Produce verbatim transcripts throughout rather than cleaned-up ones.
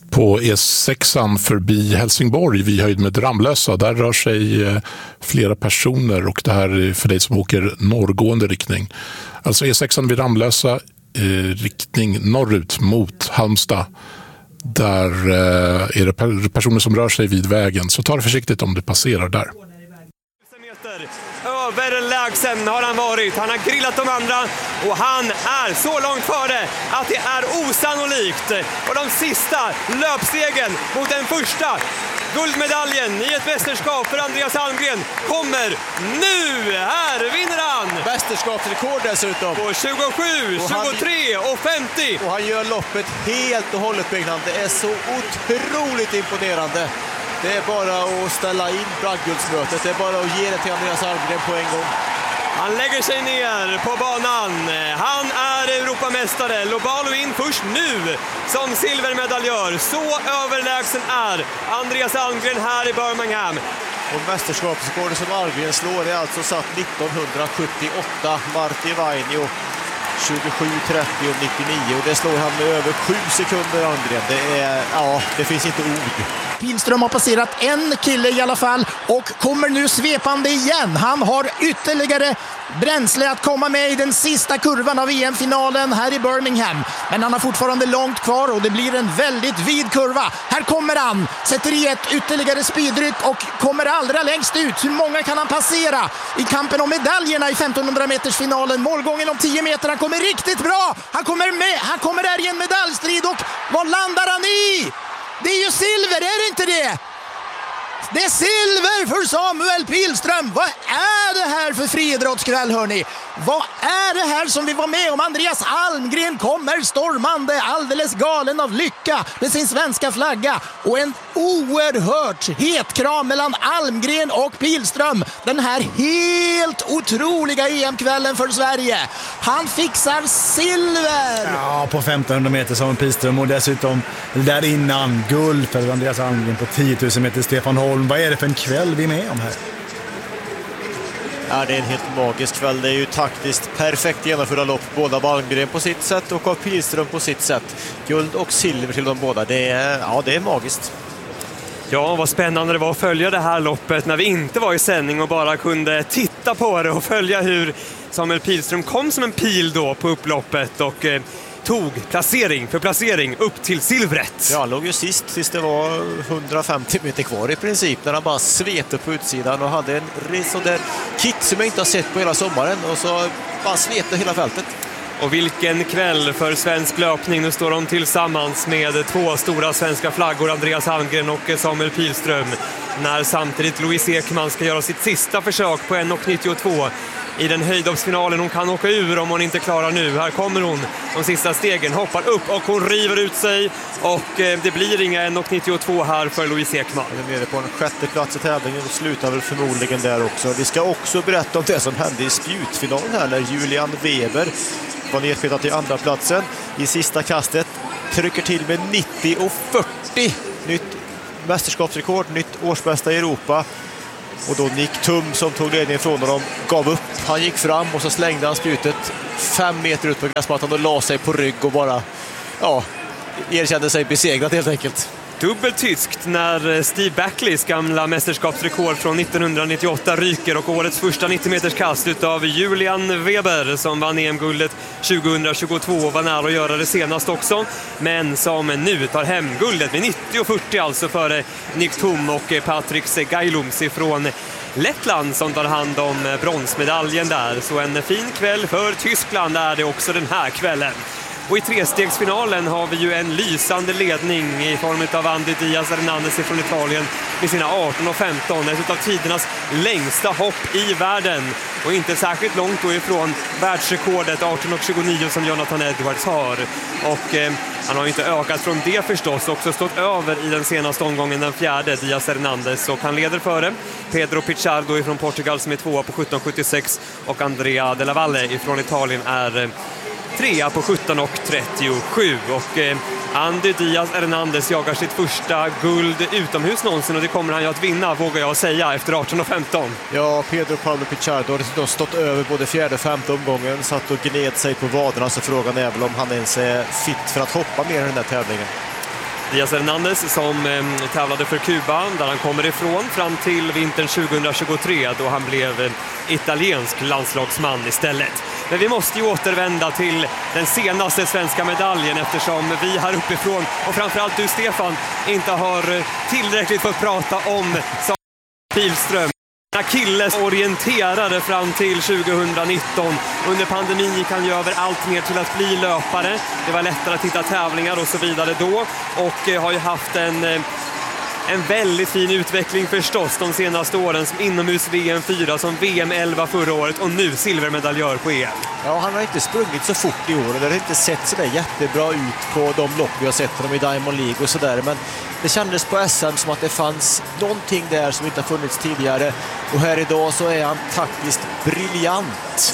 På E sex förbi Helsingborg vid höjd med Ramlösa, där rör sig flera personer, och det här är för dig som åker norrgående riktning. Alltså E sex vid Ramlösa, eh, riktning norrut mot Halmstad. Där eh, är det personer som rör sig vid vägen, så ta det försiktigt om du passerar där. Överlägsen har han varit. Han har grillat de andra och han är så långt före att det är osannolikt. Och de sista löpstegen mot den första guldmedaljen i ett mästerskap för Andreas Almgren kommer nu. Här vinner han. Mästerskapsrekord dessutom. På tjugosju, tjugotre och femtio. Och han gör loppet helt och hållet, Byggnaden. Det är så otroligt imponerande. Det är bara att ställa in bragdguldsmötet. Det är bara att ge det till Andreas Almgren på en gång. Han lägger sig ner på banan. Han är Europamästare. Lobalo in först nu som silvermedaljör. Så överlägsen är Andreas Almgren här i Birmingham. Och mästerskapsrekordet som Almgren slår är alltså satt nittonhundrasjuttioåtta. Marti Vainio tjugosju, trettio och nittionio. Och det slår han med över sju sekunder, Almgren. Det är, ja, det finns inte ord. Pilström har passerat en kille i alla fall och kommer nu svepande igen. Han har ytterligare bränsle att komma med i den sista kurvan av E M-finalen här i Birmingham. Men han har fortfarande långt kvar och det blir en väldigt vid kurva. Här kommer han, sätter i ett ytterligare speedryck och kommer allra längst ut. Hur många kan han passera i kampen om medaljerna i femtonhundra meters finalen? Målgången om tio meter, han kommer riktigt bra. Han kommer med, han kommer där i en medaljstrid och vad landar han i? Det är ju silver, är det inte det? Det är silver för Samuel Pilström. Vad är det här för friidrottskväll, hörni? Vad är det här som vi var med om? Andreas Almgren kommer stormande, alldeles galen av lycka med sin svenska flagga. Och en oerhört het kram mellan Almgren och Pilström. Den här helt otroliga E M-kvällen för Sverige. Han fixar silver! Ja, på femtonhundra meter som Pilström, och dessutom där innan guld för Andreas Almgren på tio tusen meter Stefan Holm. Vad är det för en kväll vi är med om här? Ja, det är en helt magisk kväll. Det är ju taktiskt perfekt genomförda lopp. Båda av Almgren på sitt sätt och av Pilström på sitt sätt. Guld och silver till de båda. Det är, ja, det är magiskt. Ja, vad spännande det var att följa det här loppet när vi inte var i sändning och bara kunde titta på det och följa hur Samuel Pilström kom som en pil då på upploppet och eh, tog placering för placering upp till silvret. Ja, han låg ju sist, sist det var hundrafemtio meter kvar i princip, när han bara svete på utsidan och hade en sån där kick som jag inte har sett på hela sommaren, och så bara svete hela fältet. Och vilken kväll för svensk löpning. Nu står de tillsammans med två stora svenska flaggor, Andreas Almgren och Samuel Pilström, när samtidigt Louise Ekman ska göra sitt sista försök på en nittiotvå i den höjdhoppsfinalen. Hon kan åka ur om hon inte klarar nu. Här kommer hon, de sista stegen, hoppar upp och hon river ut sig, och det blir inga en nittiotvå här för Louise Ekman. Den är nere på en sjätte plats i tävlingen och slutar väl förmodligen där också. Vi ska också berätta om det som hände i spjutfinalen här, när Julian Weber var nedskjutad till andra platsen i sista kastet, trycker till med nittio och fyrtio, nytt mästerskapsrekord, nytt årsbästa i Europa. Och då Nick Tum, som tog ledningen från honom, gav upp. Han gick fram och så slängde han spjutet fem meter ut på gräsmattan och la sig på rygg och bara, ja, erkände sig besegrad helt enkelt. Dubbelt tyskt när Steve Backleys gamla mästerskapsrekord från nittonhundranittioåtta ryker, och årets första nittio meters kast utav Julian Weber, som vann E M-guldet tjugohundratjugotvå och var nära att göra det senast också, men som nu tar hem guldet med nittio fyrtio, alltså före Nick Tum och Patrick Gailums ifrån Lettland, som tar hand om bronsmedaljen där. Så en fin kväll för Tyskland är det också den här kvällen. Och i trestegsfinalen har vi ju en lysande ledning i form av Andy Diaz Hernandez från Italien med sina arton och femton. Ett av tidernas längsta hopp i världen. Och inte särskilt långt då ifrån världsrekordet arton och tjugonio som Jonathan Edwards har. Och eh, han har ju inte ökat från det förstås. Också stått över i den senaste omgången, den fjärde, Diaz Hernandez. Och han leder före Pedro Pichardo från Portugal som är tvåa på sjutton sjuttiosex. Och Andrea Della Valle från Italien är eh, trea på sjutton och trettiosju, och eh, Andy Diaz Hernandez jagar sitt första guld utomhus någonsin, och det kommer han ju att vinna, vågar jag säga, efter arton och femton. Ja, Pedro Pablo Pichardo har stått över både fjärde och femte omgången, satt och gned sig på vaderna, så frågan är väl om han ens är fit för att hoppa mer i den här tävlingen. Díaz Hernández som eh, tävlade för Kuba där han kommer ifrån fram till vintern tjugohundratjugotre då han blev eh, italiensk landslagsman istället. Men vi måste ju återvända till den senaste svenska medaljen eftersom vi här uppifrån och framförallt du Stefan inte har tillräckligt fått prata om Pilström. Achilles orienterade fram till tjugohundranitton. Under pandemin gick han ju över allt mer till att bli löpare. Det var lättare att hitta tävlingar och så vidare då. Och eh, har ju haft en, eh, en väldigt fin utveckling förstås de senaste åren. Som inomhus-V M fyra, som V M elva förra året och nu silvermedaljör på E M. Ja, han har inte sprungit så fort i år och det har inte sett så där jättebra ut på de lopp vi har sett dem i Diamond League och sådär. Men det kändes på S M som att det fanns någonting där som inte har funnits tidigare. Och här idag så är han taktiskt briljant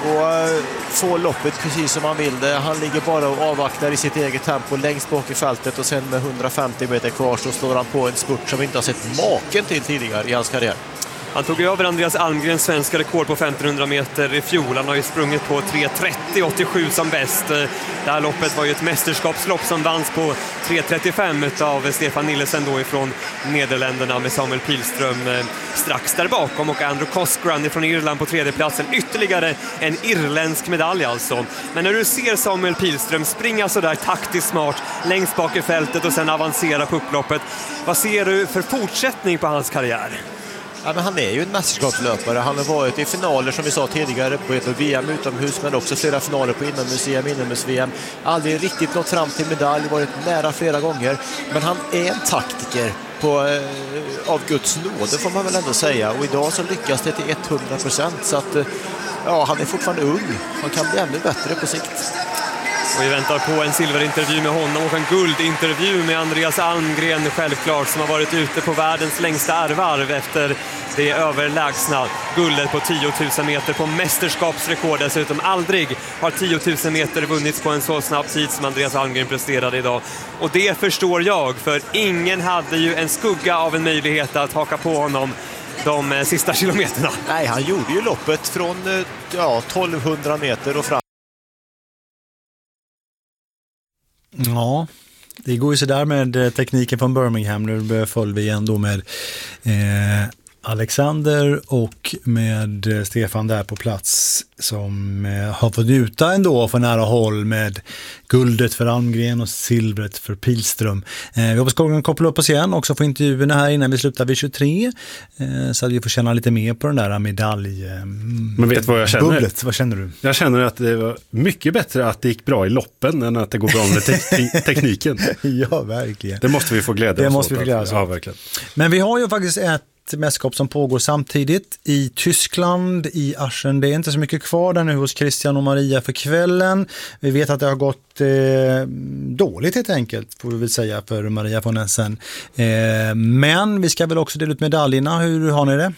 och får loppet precis som han vill det. Han ligger bara och avvaktar i sitt eget tempo längst bak i fältet och sen med hundrafemtio meter kvar så slår han på en spurt som vi inte har sett maken till tidigare i hans karriär. Han tog över Andreas Almgrens svenska rekord på femtonhundra meter i fjol. Han har ju sprungit på tre trettio åttiosju som bäst. Det här loppet var ju ett mästerskapslopp som vanns på tre trettiofem av Stefan Nillesen då ifrån Nederländerna med Samuel Pilström strax där bakom och Andrew Cosgrane från Irland på tredje platsen. Ytterligare en irländsk medalj alltså. Men när du ser Samuel Pilström springa så där taktiskt smart längst bak i fältet och sen avancera på upploppet, vad ser du för fortsättning på hans karriär? Ja, men han är ju en mästerskapslöpare. Han har varit i finaler som vi sa tidigare på ett V M utomhus men också flera finaler på inomhus-V M, inomhus-V M. Aldrig riktigt nått fram till medalj, varit nära flera gånger. Men han är en taktiker på, eh, av Guds nåde får man väl ändå säga. Och idag så lyckas det till hundra procent så att eh, ja, han är fortfarande ung. Han kan bli ännu bättre på sikt. Och vi väntar på en silverintervju med honom och en guldintervju med Andreas Almgren självklart som har varit ute på världens längsta ärvarv efter det överlägsna guldet på tio tusen meter på mästerskapsrekord. Dessutom aldrig har tio tusen meter vunnits på en så snabb tid som Andreas Almgren presterade idag. Och det förstår jag, för ingen hade ju en skugga av en möjlighet att haka på honom de sista kilometerna. Nej, han gjorde ju loppet från ja, tolvhundra meter och fram. Ja, det går ju så där med tekniken från Birmingham. Nu följer vi igen då med eh, Alexander och med Stefan där på plats som eh, har fått njuta ändå för nära håll med guldet för Almgren och silvret för Pilström. Eh, vi hoppas att koppla upp oss igen också för intervjuerna här innan vi slutar vid tjugotre eh, så att vi får känna lite mer på den där medalj. Eh, Men vet vad jag känner? Bubblet. Vad känner du? Jag känner att det var mycket bättre att det gick bra i loppen än att det går bra med te- tekniken. Ja, verkligen. Det måste vi få glädja det oss måste åt. Vi få glädja oss. Ja, verkligen. Men vi har ju faktiskt ett mästerskap som pågår samtidigt i Tyskland, i Aschen. Det är inte så mycket kvar där nu hos Christian och Maria för kvällen. Vi vet att det har gått eh, dåligt helt enkelt, får vi väl säga, för Maria von Essen. Eh, men vi ska väl också dela ut medaljerna. Hur har ni det?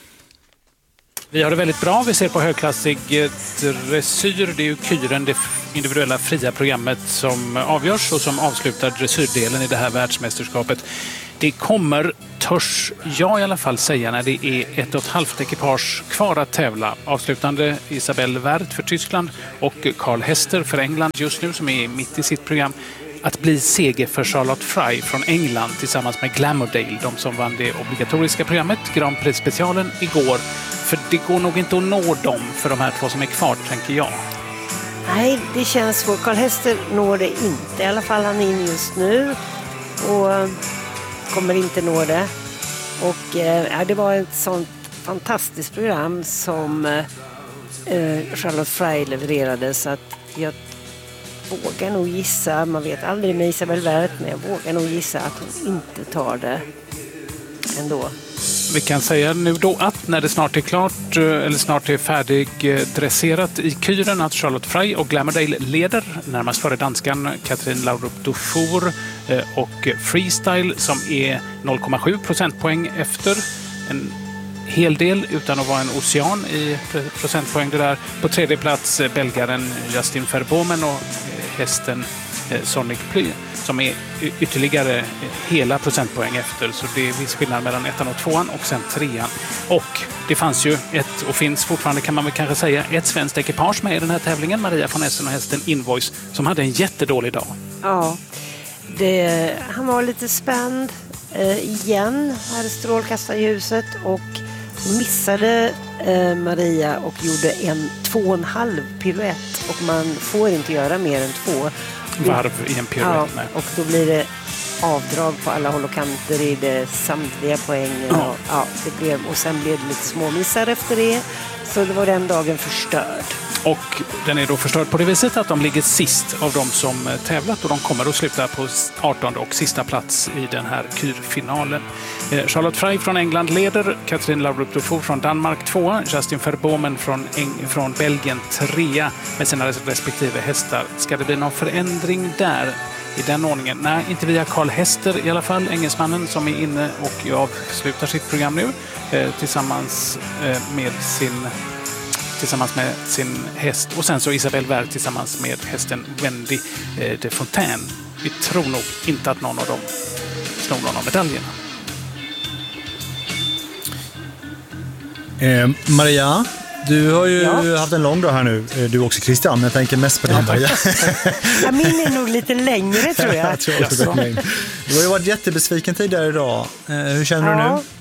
Vi har det väldigt bra. Vi ser på högklassig dressyr. Det är ju kyren, det individuella fria programmet som avgörs och som avslutar dressyrdelen i det här världsmästerskapet. Det kommer, törs jag i alla fall säga, när det är ett och ett halvt ekipage kvar att tävla. Avslutande Isabelle Werth för Tyskland och Carl Hester för England just nu som är mitt i sitt program. Att bli seger för Charlotte Fry från England tillsammans med Glamourdale, de som vann det obligatoriska programmet, Grand Prix-specialen igår. För det går nog inte att nå dem för de här två som är kvar, tänker jag. Nej, det känns svårt. Carl Hester når det inte. I alla fall han är in just nu och kommer inte nå det. Och eh, det var ett sånt fantastiskt program som eh, Charlotte Fry levererade, så att jag vågar nog gissa, man vet aldrig med Isabelle Werth, men jag vågar nog gissa att hon inte tar det ändå. Vi kan säga nu då att när det snart är klart, eller snart är färdigdresserat i kyren, att Charlotte Fry och Glamourdale leder, närmast före danskan Katrin Laurup Dufour och Freestyle som är noll komma sju procentpoäng efter. En hel del utan att vara en ocean i procentpoäng det där. På tredje plats belgaren Justin Verbomen och hästen Sonic Ply som är ytterligare hela procentpoäng efter, så det är viss skillnad mellan ettan och tvåan och sen trean. Och det fanns ju ett, och finns fortfarande kan man väl kanske säga, ett svenskt ekipage med i den här tävlingen, Maria von Essen och hästen Invoice, som hade en jättedålig dag. Ja, det, han var lite spänd eh, igen här i strålkastarljuset och missade eh, Maria och gjorde en två och en halv piruett och man får inte göra mer än två varv i en piruett. Ja, och då blir det avdrag på alla håll och kanter i det samtliga poängen. Ja. Och, ja, det blev, och sen blev det lite småmissar efter det. Så det var den dagen förstörd. Och den är då förstörd på det viset att de ligger sist av de som tävlat och de kommer att sluta på artonde och sista plats i den här kyrfinalen. Charlotte Frey från England leder, Catherine Laudrup-Dufour från Danmark tvåa, Justin Verbomen från, Eng- från Belgien trea med sina respektive hästar. Ska det bli någon förändring där i den ordningen? Nej, inte via Karl Hester i alla fall, engelsmannen som är inne och avslutar sitt program nu eh, tillsammans eh, med sin tillsammans med sin häst och sen så Isabelle Werth tillsammans med hästen Wendy eh, de Fontaine. Vi tror nog inte att någon av dem snor någon av medaljerna. Eh, Maria, du har ju Ja. haft en lång dag här nu. Eh, Du också Christian, men jag tänker mest på dig Maria. Ja, min är nog lite längre tror jag. jag tror också det är längre. Du har ju varit jättebesviken tidigare idag. Eh, hur känner du Ja. nu?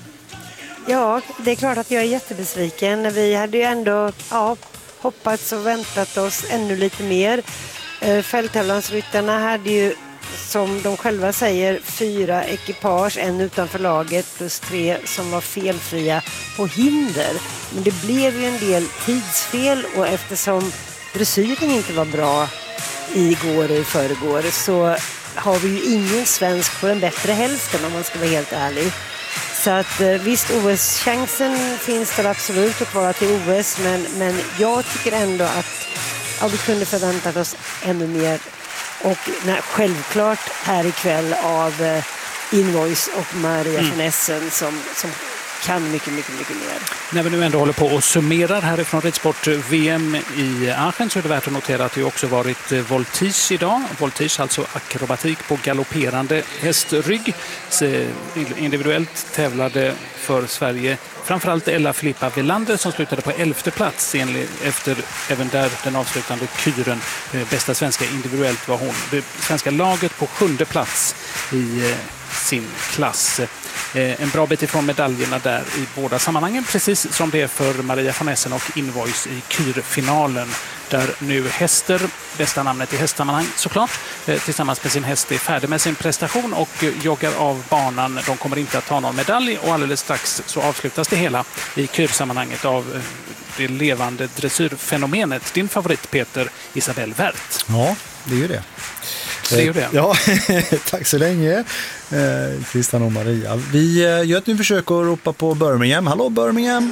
Ja, det är klart att jag är jättebesviken. Vi hade ju ändå ja, hoppats och väntat oss ännu lite mer. Eh, Fälttävlansryttarna hade ju, som de själva säger, fyra ekipage, en utanför laget plus tre som var felfria på hinder. Men det blev ju en del tidsfel och eftersom dressyren inte var bra igår och i förrgår så har vi ju ingen svensk på den bättre hälften om man ska vara helt ärlig. Så att visst, O S-chansen finns det absolut att kvala till O S, men, men jag tycker ändå att ja, vi kunde förväntat oss ännu mer. Och nej, självklart här ikväll av eh, Invoice och Maria mm. von Essen som, som kan mycket, mycket, mycket mer. När vi nu ändå håller på och summerar härifrån Ridsport-V M i Aachen så är det värt att notera att det också varit voltige idag. Voltige, alltså akrobatik på galopperande hästrygg. Individuellt tävlade för Sverige framförallt Ella Filippa Welander som slutade på elfte plats efter även där den avslutande kyren. Bästa svenska individuellt var hon. Det svenska laget på sjunde plats i sin klass. En bra bit ifrån medaljerna där i båda sammanhangen, precis som det är för Maria von Essen och Invoice i kyrfinalen, där nu Hester, bästa namnet i hästsammanhang såklart, tillsammans med sin häst är färdig med sin prestation och joggar av banan. De kommer inte att ta någon medalj och alldeles strax så avslutas det hela i kyrsammanhanget av det levande dressyrfenomenet. Din favorit Peter, Isabelle Werth. Ja, det är ju det. Det är ju det. Ja, tack så länge eh, Christian och Maria. Vi eh, gör ett nytt försök att ropa på Birmingham. Hallå Birmingham!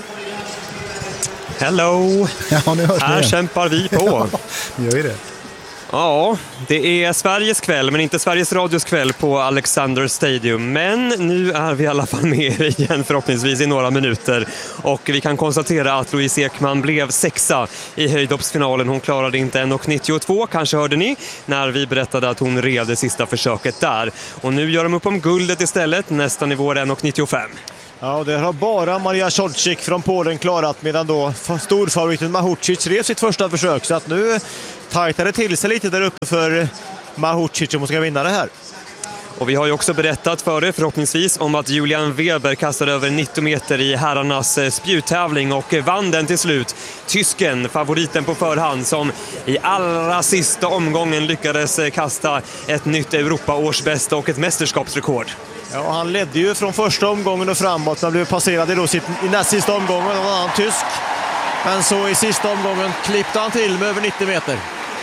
Hello! Ja, nu hörs Här vi. kämpar vi på. Ja, gör vi det. Ja, det är Sveriges kväll, men inte Sveriges Radios kväll på Alexander Stadium. Men nu är vi i alla fall med er igen förhoppningsvis i några minuter. Och vi kan konstatera att Louise Ekman blev sexa i höjdhoppsfinalen. Hon klarade inte en nittiotvå, kanske hörde ni, när vi berättade att hon red det sista försöket där. Och nu gör de upp om guldet istället, nästa nivå är en nittiofem. Ja, det har bara Maria Szolczyk från Polen klarat, medan då storfavoriten Mahucic rev sitt första försök. Så att nu tajtar det till sig lite där uppe för Mahucic om hon ska vinna det här. Och vi har ju också berättat för er förhoppningsvis om att Julian Weber kastade över nittio meter i herrarnas spjuttävling och vann den till slut. Tysken, favoriten på förhand, som i allra sista omgången lyckades kasta ett nytt Europaårsbästa och ett mästerskapsrekord. Ja, han ledde ju från första omgången och framåt, men blev passerad i, då sitt, i näst sista omgången av en annan tysk. Men så i sista omgången klippte han till med över nittio meter.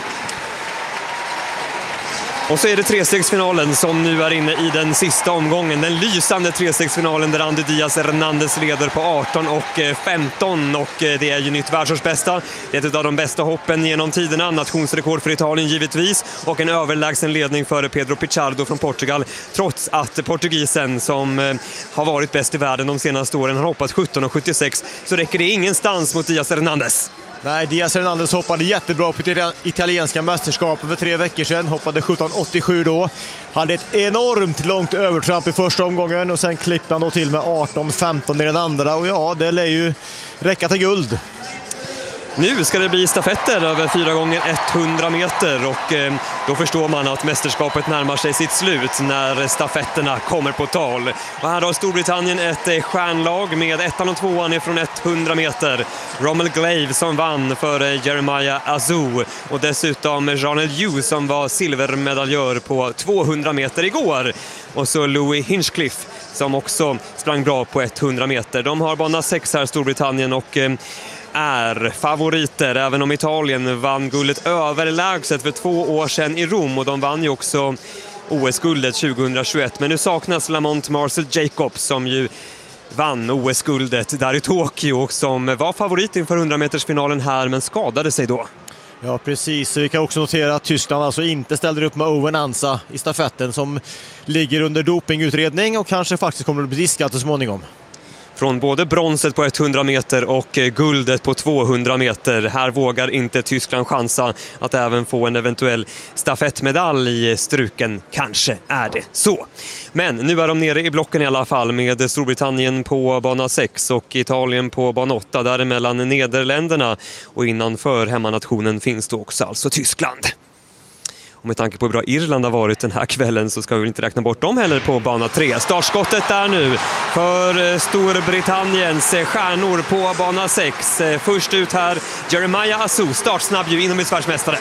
Och så är det trestegsfinalen som nu är inne i den sista omgången. Den lysande trestegsfinalen där Andy Diaz Hernandez leder på arton och femton. Och det är ju nytt världsårsbästa. Det är ett av de bästa hoppen genom tiderna. Nationsrekord för Italien givetvis. Och en överlägsen ledning för Pedro Pichardo från Portugal. Trots att portugisen som har varit bäst i världen de senaste åren har hoppat sjutton sjuttiosex, så räcker det ingenstans mot Diaz Hernandez. Nej, Diaz Hernandez hoppade jättebra på det italienska mästerskapet för tre veckor sedan. Hoppade sjutton åttiosju då. Hade ett enormt långt övertramp i första omgången och sen klippte han då till med arton femton i den andra. Och ja, det lär ju räcka till guld. Nu ska det bli stafetter över fyra gånger hundra meter och eh, då förstår man att mästerskapet närmar sig sitt slut när stafetterna kommer på tal. Och här har Storbritannien ett eh, stjärnlag med ettan och tvåan ifrån hundra meter. Rommel Glave som vann för eh, Jeremiah Azu och dessutom Janel Yu som var silvermedaljör på tvåhundra meter igår. Och så Louis Hinchcliffe som också sprang bra på hundra meter. De har bana sex här, Storbritannien, och eh, är favoriter, även om Italien vann guldet överlägset för två år sedan i Rom, och de vann ju också O S-guldet tjugohundratjugoett. Men nu saknas Lamont Marcel Jacobs som ju vann O S-guldet där i Tokyo och som var favorit inför hundra-metersfinalen här men skadade sig då. Ja, precis. Vi kan också notera att Tyskland alltså inte ställer upp med Owen Ansa i stafetten som ligger under dopingutredning och kanske faktiskt kommer att bli diskad så småningom. Från både bronset på hundra meter och guldet på tvåhundra meter. Här vågar inte Tyskland chansa att även få en eventuell stafettmedalj i struken. Kanske är det så. Men nu är de nere i blocken i alla fall med Storbritannien på bana sex och Italien på bana åtta. Däremellan Nederländerna och innanför hemmanationen finns det också alltså Tyskland. Och med tanke på hur bra Irland har varit den här kvällen så ska vi inte räkna bort dem heller på bana tre. Startskottet där nu för Storbritanniens stjärnor på bana sex. Först ut här Jeremiah Azu, startsnabb ju inomhusvärldsmästare.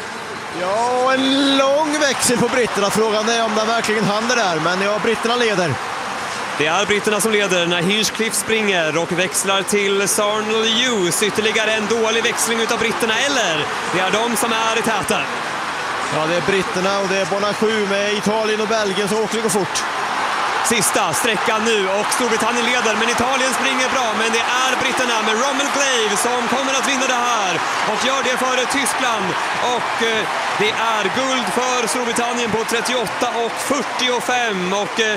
Ja, en lång växel på britterna. Frågan är om den verkligen hann det där, men ja, britterna leder. Det är britterna som leder när Hinchcliffe springer och växlar till Sarnell Hughes. Ytterligare en dålig växling utav britterna, eller det är de som är i täten. Ja, det är britterna och det är bana sju med Italien och Belgien som åker gå fort. Sista sträckan nu och Storbritannien leder, men Italien springer bra. Men det är britterna med Rommel Glave som kommer att vinna det här och gör det före Tyskland. Och eh, det är guld för Storbritannien på trettioåtta och fyrtiofem och eh,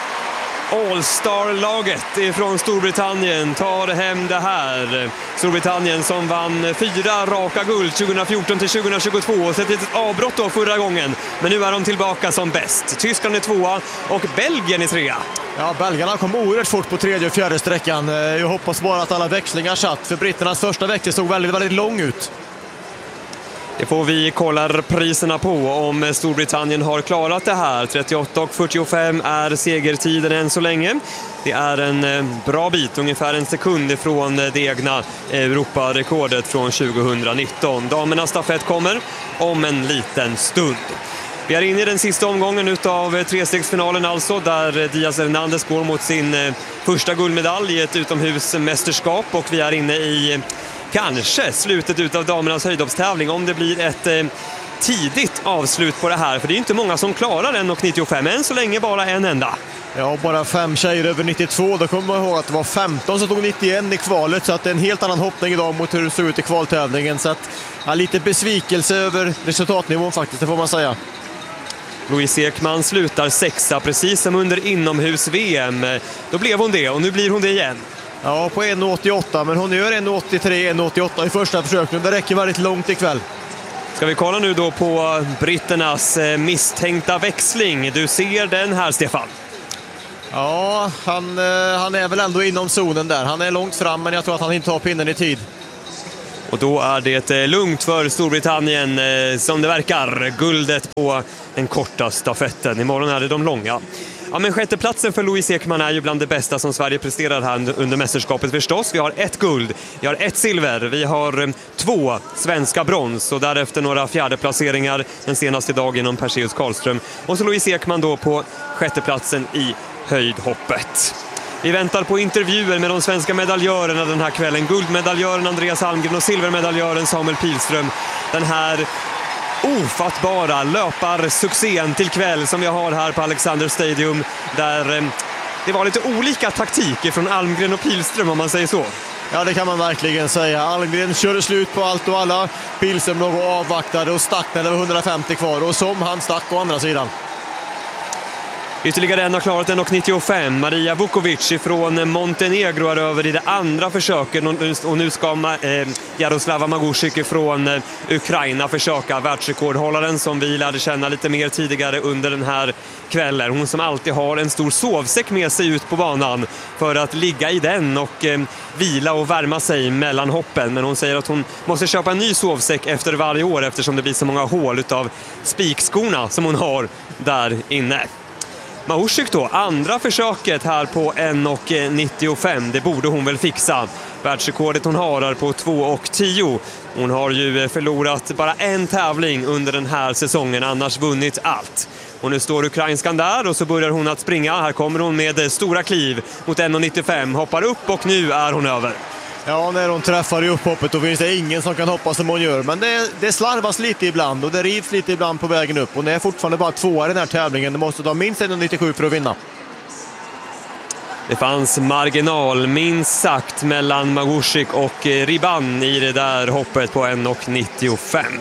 All-Star-laget från Storbritannien tar hem det här. Storbritannien som vann fyra raka guld tjugohundrafjorton till tjugohundratjugotvå och sett ett avbrott då förra gången. Men nu är de tillbaka som bäst. Tyskland är tvåa och Belgien är trea. Ja, belgarna kom oerhört fort på tredje och fjärde sträckan. Jag hoppas bara att alla växlingar satt, för britternas första växel såg väldigt, väldigt lång ut. Det får vi kolla priserna på om Storbritannien har klarat det här. trettioåtta och fyrtiofem är segertiden än så länge. Det är en bra bit, ungefär en sekund ifrån det egna Europarekordet från tjugohundranitton. Damernas stafett kommer om en liten stund. Vi är inne i den sista omgången utav trestegsfinalen alltså, där Díaz Hernández går mot sin första guldmedalj i ett utomhusmästerskap, och vi är inne i kanske slutet utav damernas höjdhoppstävling om det blir ett eh, tidigt avslut på det här. För det är inte många som klarar en nittiofem, än så länge bara en enda. Ja, bara fem tjejer över nittiotvå. Då kommer man ihåg att det var femton som tog nittioen i kvalet, så att det är en helt annan hoppning idag mot hur det såg ut i kvaltävlingen. Så att, ja, lite besvikelse över resultatnivån faktiskt, det får man säga. Louise Ekman slutar sexa precis som under inomhus-V M. Då blev hon det och nu blir hon det igen. Ja, på en åttioåtta, men hon gör en åttiotre en åttioåtta i första försöket. Det räcker väldigt långt ikväll. Ska vi kolla nu då på britternas misstänkta växling. Du ser den här, Stefan. Ja, han, han är väl ändå inom zonen där. Han är långt fram, men jag tror att han inte tar pinnen i tid. Och då är det lugnt för Storbritannien som det verkar. Guldet på den korta stafetten. Imorgon är det de långa. Ja, men sjätteplatsen för Louise Ekman är ju bland det bästa som Sverige presterar här under mästerskapet förstås. Vi har ett guld, vi har ett silver, vi har två svenska brons och därefter några fjärdeplaceringar den senaste dagen genom Perseus Karlström. Och så Louise Ekman då på sjätteplatsen i höjdhoppet. Vi väntar på intervjuer med de svenska medaljörerna den här kvällen. Guldmedaljören Andreas Almgren och silvermedaljören Samuel Pilström. Den här ofattbara löparsuccén till kväll som vi har här på Alexander Stadium, där eh, det var lite olika taktiker från Almgren och Pilström, om man säger så. Ja, det kan man verkligen säga. Almgren körde slut på allt och alla. Pilström låg och avvaktade och stack när det var hundrafemtio kvar, och som han stack å andra sidan. Ytterligare en har klarat en och nittiofem. Maria Vukovic från Montenegro är över i det andra försöket. Och nu ska eh, Jaroslava Magusik från eh, Ukraina försöka. Världsrekordhållaren som vi lärde känna lite mer tidigare under den här kvällen. Hon som alltid har en stor sovsäck med sig ut på banan för att ligga i den och eh, vila och värma sig mellan hoppen. Men hon säger att hon måste köpa en ny sovsäck efter varje år eftersom det blir så många hål utav spikskorna som hon har där inne. Magusik då, andra försöket här på en och nittiofem. Det borde hon väl fixa. Världsrekordet hon har är på två och tio. Hon har ju förlorat bara en tävling under den här säsongen, annars vunnit allt. Och nu står ukrainskan där och så börjar hon att springa. Här kommer hon med stora kliv mot en och nittiofem. Hoppar upp och nu är hon över. Ja, när hon träffar i upphoppet då finns det ingen som kan hoppa som hon gör. Men det, det slarvas lite ibland och det rivs lite ibland på vägen upp. Och det är fortfarande bara tvåa i den här tävlingen. Det måste ta minst en och nittiosju för att vinna. Det fanns marginal minst sagt mellan Magusik och Riban i det där hoppet på en och nittiofem.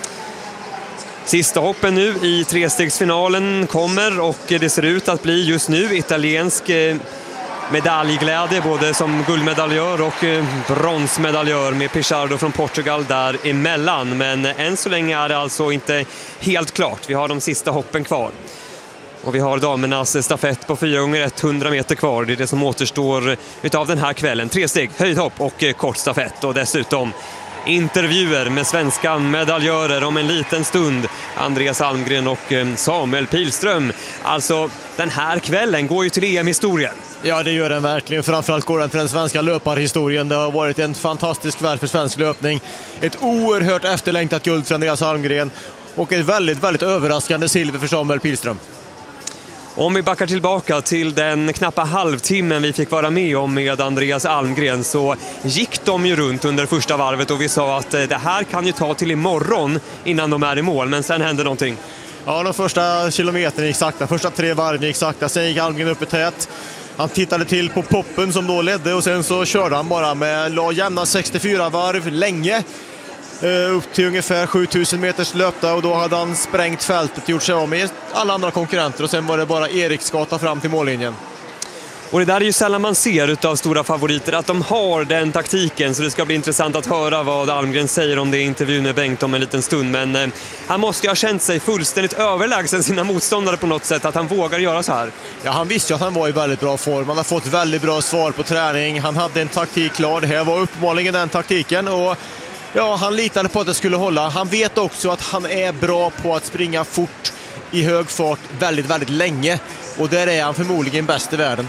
Sista hoppen nu i trestegsfinalen kommer och det ser ut att bli just nu italiensk medaljglädje både som guldmedaljör och bronsmedaljör med Pichardo från Portugal där emellan. Men än så länge är det alltså inte helt klart. Vi har de sista hoppen kvar. Och vi har damernas stafett på fyra gånger hundra meter kvar. Det är det som återstår utav den här kvällen. Tre steg, höjdhopp och kort stafett. Och dessutom intervjuer med svenska medaljörer om en liten stund. Andreas Almgren och Samuel Pilström. Alltså, den här kvällen går ju till E M-historien. Ja, det gör den verkligen. Framförallt går den till den svenska löparhistorien. Det har varit en fantastisk värld för svensk löpning. Ett oerhört efterlängtat guld för Andreas Almgren. Och ett väldigt, väldigt överraskande silver för Samuel Pilström. Om vi backar tillbaka till den knappa halvtimmen vi fick vara med om med Andreas Almgren så gick de ju runt under första varvet och vi sa att det här kan ju ta till imorgon innan de är i mål, men sen hände någonting. Ja, de första kilometerna gick sakta, första tre varven gick sakta, sen gick Almgren upp i tät. Han tittade till på poppen som då ledde och sen så körde han bara med la jämna sextiofyra varv länge. Upp till ungefär sjutusen meters löpta och då hade han sprängt fältet, gjort sig av med alla andra konkurrenter och sen var det bara Eriksgata fram till mållinjen. Och det där är ju sällan man ser utav stora favoriter att de har den taktiken, så det ska bli intressant att höra vad Almgren säger om det i intervjun med Bengt om en liten stund. Men eh, han måste ju ha känt sig fullständigt överlägsen sina motståndare på något sätt, att han vågar göra så här. Ja, han visste ju att han var i väldigt bra form. Han har fått väldigt bra svar på träning. Han hade en taktik klar. Det här var uppenbarligen den taktiken och ja, han litade på att det skulle hålla. Han vet också att han är bra på att springa fort i hög fart väldigt, väldigt länge. Och där är han förmodligen bäst i världen.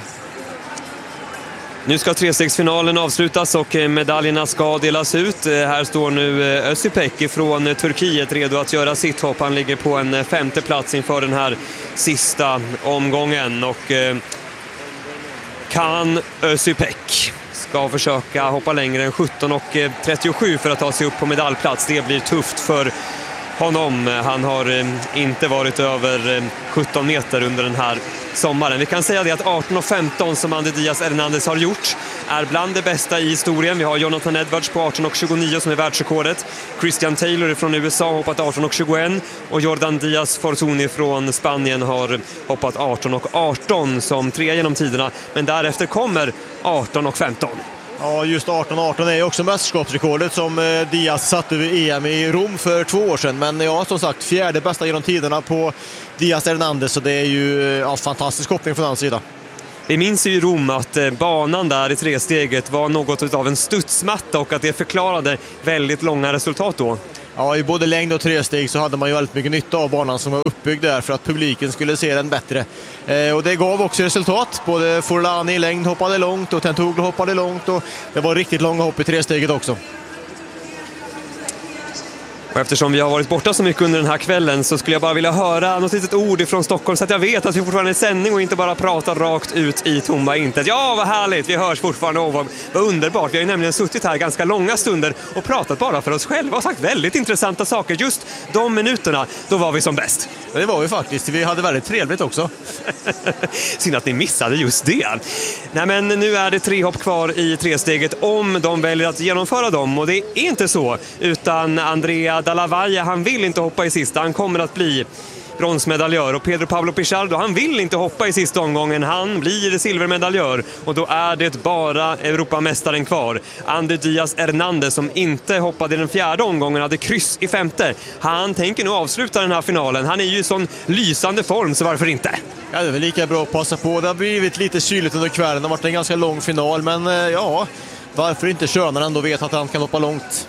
Nu ska trestegsfinalen avslutas och medaljerna ska delas ut. Här står nu Özipek från Turkiet redo att göra sitt hopp. Han ligger på en femte plats inför den här sista omgången. Och kan Özipek ska försöka hoppa längre än sjutton och trettiosju för att ta sig upp på medaljplats. Det blir tufft för honom. Han har inte varit över sjutton meter under den här sommaren. Vi kan säga det att arton och femton som Andy Diaz Hernandez har gjort är bland det bästa i historien. Vi har Jonathan Edwards på arton och tjugonio som är världsrekordet. Christian Taylor från U S A har hoppat arton och tjugoett och Jordan Diaz Fortuny från Spanien har hoppat arton och arton som tre genom tiderna. Men därefter kommer arton och femton. Ja, just arton arton är ju också mästerskapsrekordet som Diaz satte vid E M i Rom för två år sedan. Men ja, som sagt, fjärde bästa genom tiderna på Diaz Hernandez, så det är ju ja, fantastisk koppling från hans sida. Vi minns ju i Rom att banan där i tresteget var något av en studsmatta och att det förklarade väldigt långa resultat då. Ja, i både längd och tresteg så hade man ju väldigt mycket nytta av banan som var uppbyggd där för att publiken skulle se den bättre. Eh, och det gav också resultat. Både Forlani i längd hoppade långt och Tentoglu hoppade långt och det var riktigt långa hopp i tresteget också. Och eftersom vi har varit borta så mycket under den här kvällen så skulle jag bara vilja höra något litet ord ifrån Stockholm så att jag vet att vi fortfarande är i sändning och inte bara pratar rakt ut i tomma intet. Ja, vad härligt! Vi hörs fortfarande. Åh, vad, vad underbart! Vi har ju nämligen suttit här ganska långa stunder och pratat bara för oss själva och sagt väldigt intressanta saker. Just de minuterna, då var vi som bäst. Ja, det var vi faktiskt. Vi hade väldigt trevligt också. Synd att ni missade just det. Nej, men nu är det tre hopp kvar i tresteget om de väljer att genomföra dem. Och det är inte så, utan Andrea Dalla Valle, han vill inte hoppa i sista. Han kommer att bli bronsmedaljör. Och Pedro Pablo Pichardo, han vill inte hoppa i sista omgången. Han blir silvermedaljör. Och då är det bara Europamästaren kvar. Ander Díaz Hernández, som inte hoppade i den fjärde omgången, hade kryss i femte. Han tänker nu avsluta den här finalen. Han är ju i sån lysande form, så varför inte? Ja, det är väl lika bra att passa på. Det har blivit lite kyligt under kvällen. Det har varit en ganska lång final, men ja, varför inte köra när han ändå vet att han kan hoppa långt?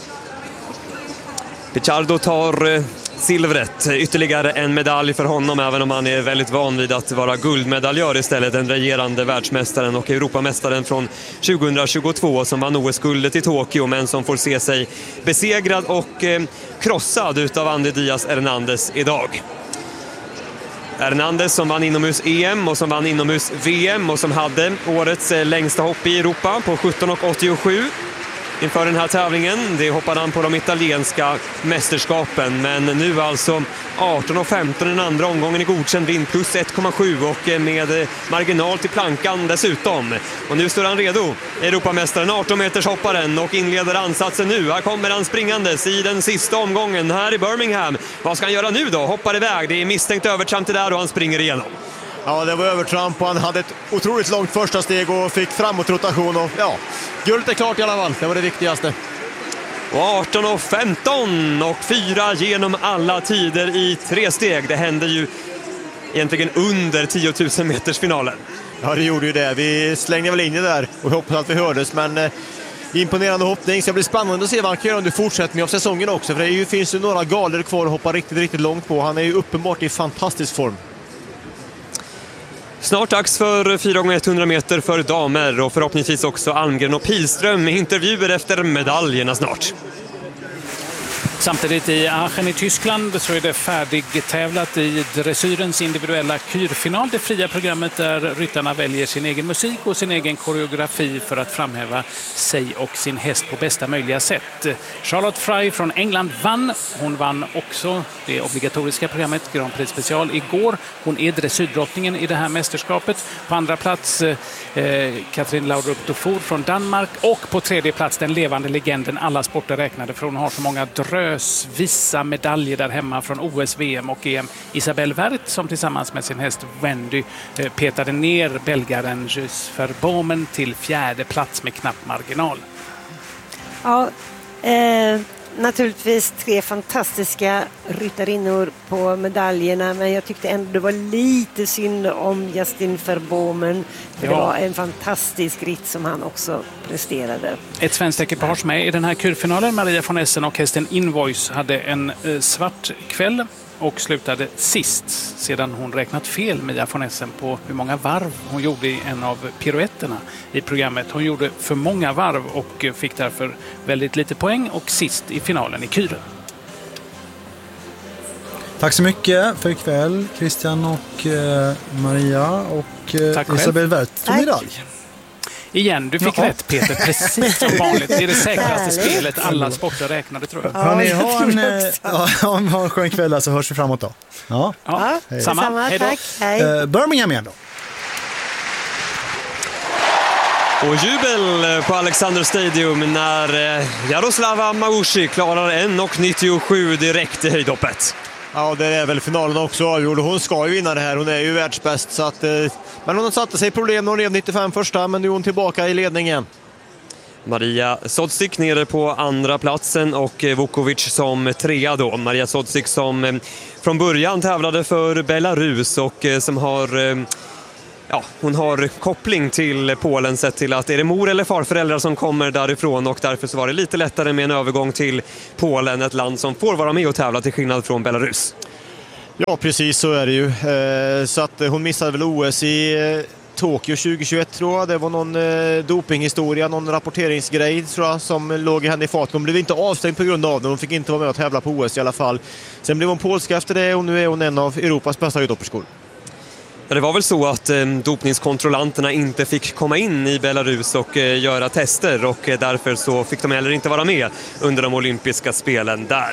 Pichardo tar silvret, ytterligare en medalj för honom, även om han är väldigt van vid att vara guldmedaljör istället. Den regerande världsmästaren och Europamästaren från tjugohundratjugotvå som vann O S-guldet i Tokyo, men som får se sig besegrad och eh, krossad utav Ander Díaz Hernández idag. Hernández som vann inomhus-E M och som vann inomhus-V M och som hade årets längsta hopp i Europa på sjutton komma åttiosju inför den här tävlingen. Det hoppade han på de italienska mästerskapen, men nu alltså arton komma femton den andra omgången i godkänd vind plus ett komma sju och med marginal till plankan dessutom. Och nu står han redo, Europamästaren, arton meters hopparen, och inleder ansatsen nu. Här kommer han springandes i den sista omgången här i Birmingham. Vad ska han göra nu då? Hoppar iväg, det är misstänkt övertramp det där och han springer igenom. Ja, det var övertramp och han hade ett otroligt långt första steg och fick framåtrotation och ja, guldet är klart i alla fall. Det var det viktigaste. Och arton komma femton och fyra genom alla tider i tre steg. Det hände ju egentligen under tio tusen meters finalen. Ja, det gjorde ju det. Vi slängde väl in det där och hoppas att vi hördes, men eh, imponerande hoppning. Så det blir spännande att se vad han kan göra under fortsättningen av säsongen också, för det är ju, finns ju några galer kvar att hoppa riktigt, riktigt långt på. Han är ju uppenbart i fantastisk form. Snart dags för fyra gånger hundra meter för damer och förhoppningsvis också Almgren och Pilström med intervjuer efter medaljerna snart. Samtidigt i Aachen i Tyskland så är det färdigtävlat i dressyrens individuella kyrfinal. Det fria programmet där ryttarna väljer sin egen musik och sin egen koreografi för att framhäva sig och sin häst på bästa möjliga sätt. Charlotte Fry från England vann. Hon vann också det obligatoriska programmet Grand Prix special igår. Hon är dressyrdrottningen i det här mästerskapet. På andra plats eh, Catherine Laudrup Dufour från Danmark, och på tredje plats den levande legenden, alla sporter räknade, för hon har så många drös vissa medaljer där hemma från O S, V M och E M. Isabelle Werth, som tillsammans med sin häst Wendy eh, petade ner belgaren Gilles Verbomen till fjärde plats med knapp marginal. Ja, eh, naturligtvis tre fantastiska ryttarinnor på medaljerna, men jag tyckte ändå det var lite synd om Justin Verbomen, för ja. Det var en fantastisk ritt som han också presterade. Ett svenskt ekipage med i den här kurfinalen, Maria von Essen och hästen Invoice, hade en eh, svart kväll och slutade sist sedan hon räknat fel, Mia von Essen, på hur många varv hon gjorde i en av piruetterna i programmet. Hon gjorde för många varv och fick därför väldigt lite poäng och sist i finalen i Kyren. Tack så mycket för ikväll, Christian och eh, Maria och eh, Isabelle Werth för medalj. Igen, du fick ja. rätt Peter, precis som vanligt. Det är det säkraste spelet alla sporter räknade, tror jag. Ja, Hörrni, ha en, ja, ha en skön kväll, så hörs vi framåt då. Ja, ja hej. Samma. Samma, hej då. Tack. Hej. Uh, Birmingham igen då. Och jubel på Alexander Stadium när Jaroslava Magouši klarar en komma nittiosju direkt i höjdhoppet. Ja, det är väl finalen också avgjord. Hon ska ju vinna det här. Hon är ju världsbäst. Så att, eh, men hon satte sig problem när hon rev nittiofem första, men nu är hon tillbaka i ledningen. Maria Sodzik nere på andra platsen och Vukovic som trea då. Maria Sodzik som från början tävlade för Belarus och som har... Ja, hon har koppling till Polen, sett till att är det mor eller farföräldrar som kommer därifrån, och därför så var det lite lättare med en övergång till Polen, ett land som får vara med och tävla till skillnad från Belarus. Ja, precis så är det ju. Så att hon missade väl O S i Tokyo tjugohundratjugoett, tror jag. Det var någon dopinghistoria, någon rapporteringsgrej, tror jag, som låg i henne i fart. Hon blev inte avstängd på grund av det. Hon fick inte vara med och tävla på O S i alla fall. Sen blev hon polska efter det och nu är hon en av Europas bästa höjdhopperskor. Ja, det var väl så att eh, dopningskontrollanterna inte fick komma in i Belarus och eh, göra tester, och eh, därför så fick de heller inte vara med under de olympiska spelen där.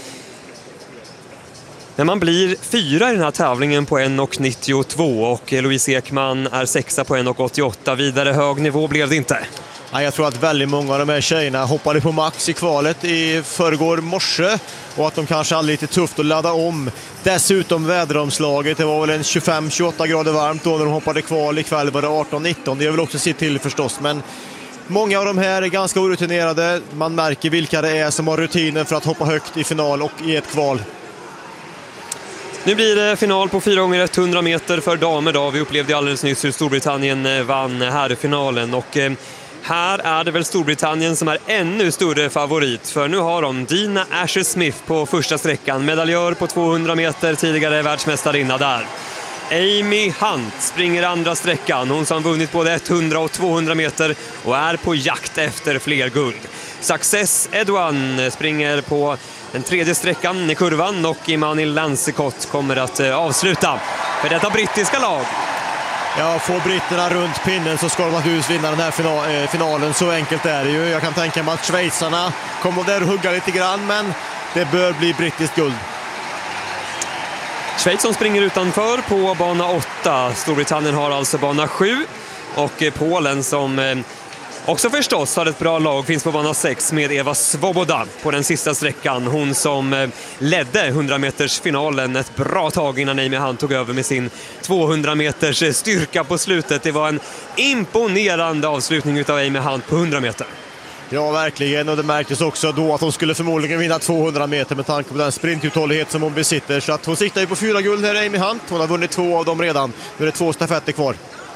När man blir fyra i den här tävlingen på en komma nittiotvå och eh, Louise Ekman är sexa på en komma åttioåtta, vidare hög nivå blev det inte. Ja, jag tror att väldigt många av de här tjejerna hoppade på max i kvalet i förrgår morse, och att de kanske hade lite tufft att ladda om Dessutom väderomslaget, det var väl en tjugofem till tjugoåtta grader varmt då när de hoppade kval. Ikväll var det arton nitton, det är väl också sitt till förstås, men många av de här är ganska orutinerade. Man märker vilka det är som har rutinen för att hoppa högt i final och i ett kval. Nu blir det final på fyra gånger hundra meter för damer då. Vi upplevde alldeles nyss hur Storbritannien vann här i finalen, och eh, här är det väl Storbritannien som är ännu större favorit, för nu har de Dina Asher-Smith på första sträckan, medaljör på tvåhundra meter, tidigare världsmästarinna där. Amy Hunt springer andra sträckan, hon som vunnit både hundra och tvåhundra meter och är på jakt efter fler guld. Success Edouan springer på den tredje sträckan i kurvan, och Imani Lansikot kommer att avsluta för detta brittiska lag. Ja, får britterna runt pinnen så ska de naturligtvis vinna den här finalen, så enkelt är det ju. Jag kan tänka mig att schweizarna kommer där och hugga lite grann, men det bör bli brittiskt guld. Schweiz som springer utanför på bana åtta. Storbritannien har alltså bana sju, och Polen som också förstås har ett bra lag finns på bana sex med Eva Svoboda på den sista sträckan. Hon som ledde hundra meters finalen ett bra tag innan Amy Hunt tog över med sin tvåhundra meters styrka på slutet. Det var en imponerande avslutning utav Amy Hunt på hundra meter. Ja, verkligen, och det märktes också då att hon skulle förmodligen vinna tvåhundra meter med tanke på den sprintuthållighet som hon besitter. Så att hon siktar ju på fyra guld här, Amy Hunt. Hon har vunnit två av dem redan. Nu är det två stafetter kvar.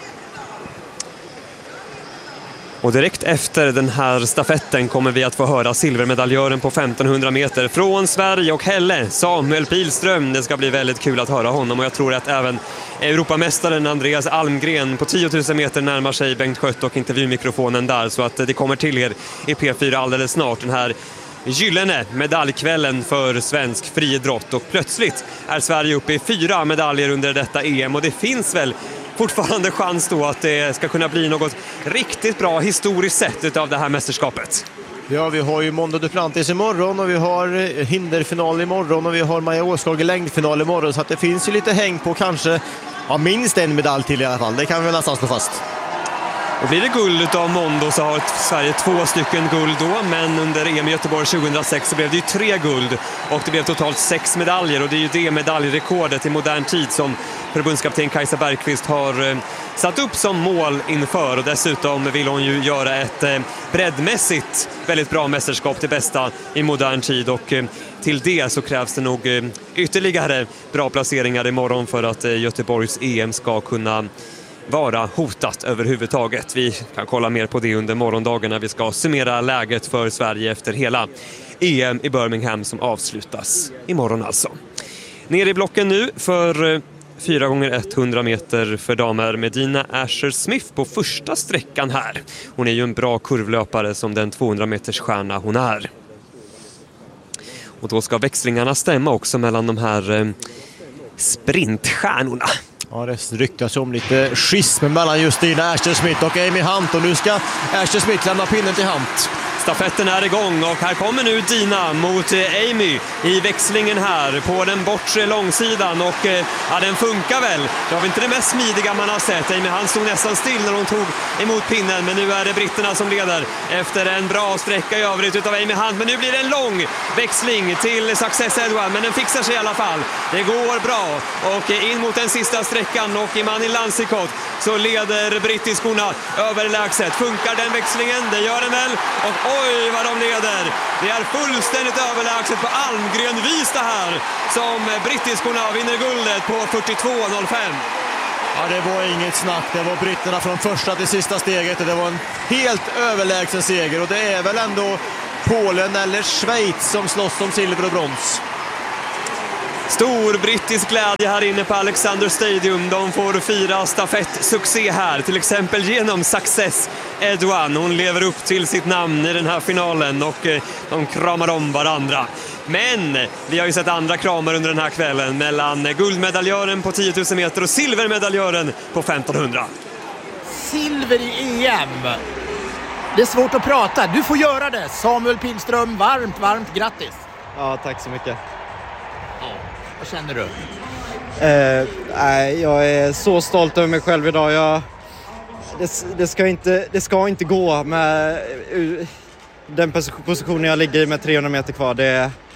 Och direkt efter den här stafetten kommer vi att få höra silvermedaljören på femtonhundra meter från Sverige och Helle, Samuel Pilström. Det ska bli väldigt kul att höra honom, och jag tror att även Europamästaren Andreas Almgren på tio tusen meter närmar sig Bengt Skött och intervjumikrofonen där, så att det kommer till er i P fyra alldeles snart, den här gyllene medaljkvällen för svensk friidrott. Och plötsligt är Sverige uppe i fyra medaljer under detta E M, och det finns väl fortfarande chans då att det ska kunna bli något riktigt bra historiskt sett utav det här mästerskapet. Ja, vi har ju Mondo Duplantis imorgon, och vi har hinderfinal imorgon, och vi har Maja Åskog i längdfinal imorgon, så att det finns ju lite häng på kanske ja, minst en medalj till i alla fall. Det kan vi nästan slå fast. Och blir det guld av Mondo så har Sverige två stycken guld då, men under E M i Göteborg tjugohundrasex så blev det ju tre guld och det blev totalt sex medaljer, och det är ju det medaljrekordet i modern tid som förbundskapten Kajsa Bergqvist har eh, satt upp som mål inför, och dessutom vill hon ju göra ett eh, breddmässigt väldigt bra mästerskap, det bästa i modern tid, och eh, till det så krävs det nog eh, ytterligare bra placeringar imorgon för att eh, Göteborgs E M ska kunna vara hotat överhuvudtaget. Vi kan kolla mer på det under morgondagen när vi ska summera läget för Sverige efter hela E M i Birmingham som avslutas imorgon alltså. Ner i blocken nu för fyra gånger hundra meter för damer med Dina Asher-Smith på första sträckan här. Hon är ju en bra kurvlöpare som den tvåhundra meters stjärna hon är. Och då ska växlingarna stämma också mellan de här sprintstjärnorna. Ja, det ryktas om lite schism mellan just Dina Asher-Smith och Amy Hunt, och nu ska Asher-Smith lämna pinnen till Hunt. Stafetten är igång och här kommer nu Dina mot Amy i växlingen här på den bortre långsidan, och ja, den funkar väl. Det var inte det mest smidiga man har sett. Amy Hunt stod nästan still när hon tog emot pinnen, men nu är det britterna som leder efter en bra sträcka i övrigt utav Amy Hunt. Men nu blir det en lång växling till Success Edouard, men den fixar sig i alla fall. Det går bra och in mot den sista sträckan, och Imani Lansikot så leder brittiskorna överlägset. Funkar den växlingen? Det gör den väl. Och oj vad de leder. Det är fullständigt överlägset på Almgren-vis det här som brittiskorna vinner guldet på fyrtiotvå noll fem. Ja, det var inget snack. Det var britterna från första till sista steget, och det var en helt överlägsen seger, och det är väl ändå Polen eller Schweiz som slåss om silver och brons. Stor brittisk glädje här inne på Alexander Stadium. De får fira stafettsuccé här, till exempel genom Success Edouard. Hon lever upp till sitt namn i den här finalen, och de kramar om varandra. Men vi har ju sett andra kramar under den här kvällen mellan guldmedaljören på tio tusen meter och silvermedaljören på femtonhundra. Silver i E M. Det är svårt att prata. Du får göra det. Samuel Pilström, varmt, varmt grattis. Ja, tack så mycket. Vad känner du? Eh, nej, jag är så stolt över mig själv idag. Jag, det, det, ska inte, det ska inte gå med uh, den positionen jag ligger i med trehundra meter kvar. Det,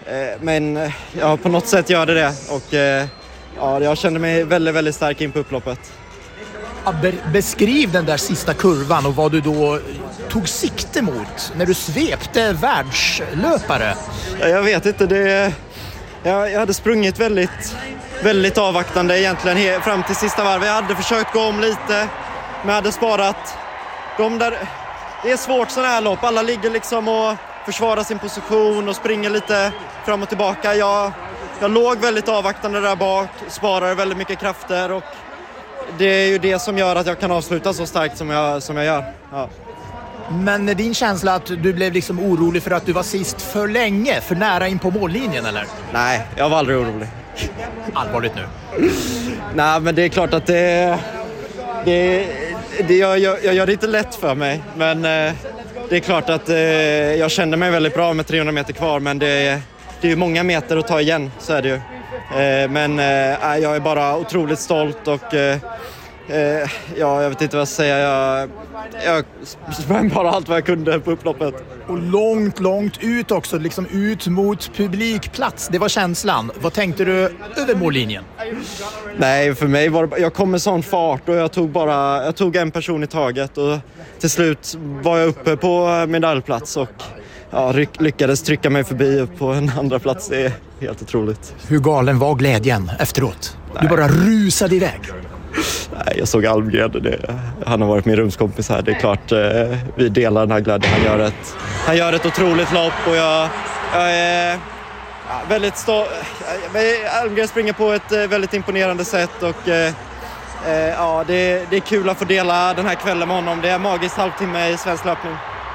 eh, men eh, ja, på något sätt gör det det. Och eh, ja, jag kände mig väldigt, väldigt stark in på upploppet. Ja, be- beskriv den där sista kurvan och vad du då tog sikte mot när du svepte världslöpare. Ja, jag vet inte, det, jag, jag hade sprungit väldigt, väldigt avvaktande egentligen he- fram till sista varvet. Jag hade försökt gå om lite, men jag hade sparat. De där, det är svårt sådana här lopp, alla ligger liksom och försvarar sin position och springer lite fram och tillbaka. Jag, jag låg väldigt avvaktande där bak, sparar väldigt mycket krafter och det är ju det som gör att jag kan avsluta så starkt som jag, som jag gör. Ja. Men är din känsla att du blev liksom orolig för att du var sist för länge, för nära in på mållinjen eller? Nej, jag var aldrig orolig. Allvarligt nu. Nej, men det är klart att det... det, det jag, jag, jag gör det inte lätt för mig, men eh, det är klart att eh, jag kände mig väldigt bra med trehundra meter kvar, men det, det är ju många meter att ta igen, så är det ju. Eh, men eh, jag är bara otroligt stolt och eh, eh, ja, jag vet inte vad jag ska säga. Jag, jag sprang bara allt vad jag kunde på upploppet. Och långt, långt ut också, liksom ut mot publikplats. Det var känslan. Vad tänkte du över mållinjen? Nej, för mig var det, jag kom med sån fart och jag tog bara jag tog en person i taget och till slut var jag uppe på medaljplats och ja, lyckades trycka mig förbi upp på en andra plats. Det är helt otroligt. Hur galen var glädjen efteråt? Nej. Du bara rusade iväg. Nej, jag såg Almgren. Det, han har varit min rumskompis här. Det är klart, eh, vi delar den här glädjen. Han gör ett, han gör ett otroligt lopp och jag, jag är ja, väldigt stolt. Almgren springer på ett eh, väldigt imponerande sätt och eh, eh, ja, det, det är kul att få dela den här kvällen med honom. Det är en magisk halvtimme i svensk löpning.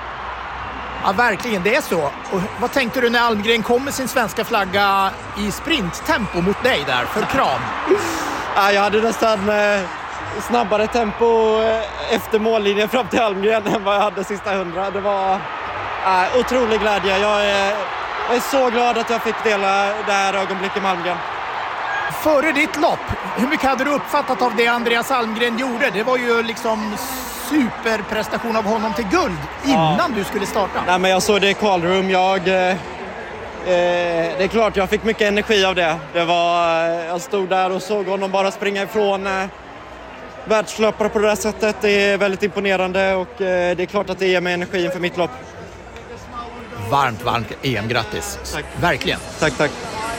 Ja, verkligen, det är så. Och vad tänkte du när Almgren kom med sin svenska flagga i sprinttempo mot dig där för kram? Ja, jag hade nästan eh, snabbare tempo eh, efter mållinjen fram till Almgren än vad jag hade sista hundra. Det var eh, otrolig glädje. Jag är, jag är så glad att jag fick dela det här ögonblicket med Almgren. Före ditt lopp, hur mycket hade du uppfattat av det Andreas Almgren gjorde? Det var ju liksom superprestation av honom till guld innan ja. du skulle starta. Nej, men jag såg det i kvalrum. Jag... Eh, det är klart, jag fick mycket energi av det. Det var, jag stod där och såg honom bara springa ifrån eh, världslöpare på det där sättet. Det är väldigt imponerande och eh, det är klart att det ger mig energi inför mitt lopp. Varmt, varmt E M-grattis. Tack. Verkligen. Tack, tack.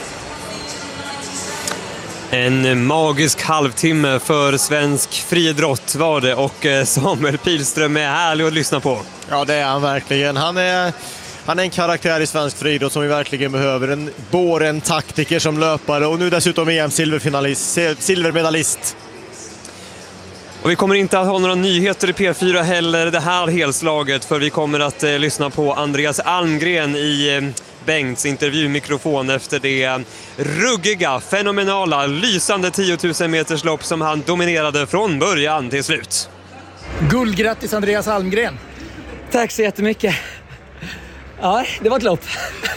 En magisk halvtimme för svensk friidrott var det och Samuel Pilström är härlig att lyssna på. Ja, det är han verkligen. Han är... Han är en karaktär i svensk friidrott som vi verkligen behöver. En både en taktiker som löpare och nu dessutom E M-silverfinalist, silvermedalist. Och vi kommer inte att ha några nyheter i P fyra heller det här helslaget, för vi kommer att eh, lyssna på Andreas Almgren i eh, Bengts intervjumikrofon efter det ruggiga, fenomenala, lysande tio tusen meters lopp som han dominerade från början till slut. Guldgrattis Andreas Almgren. Tack så jättemycket. Ja, det var ett lopp.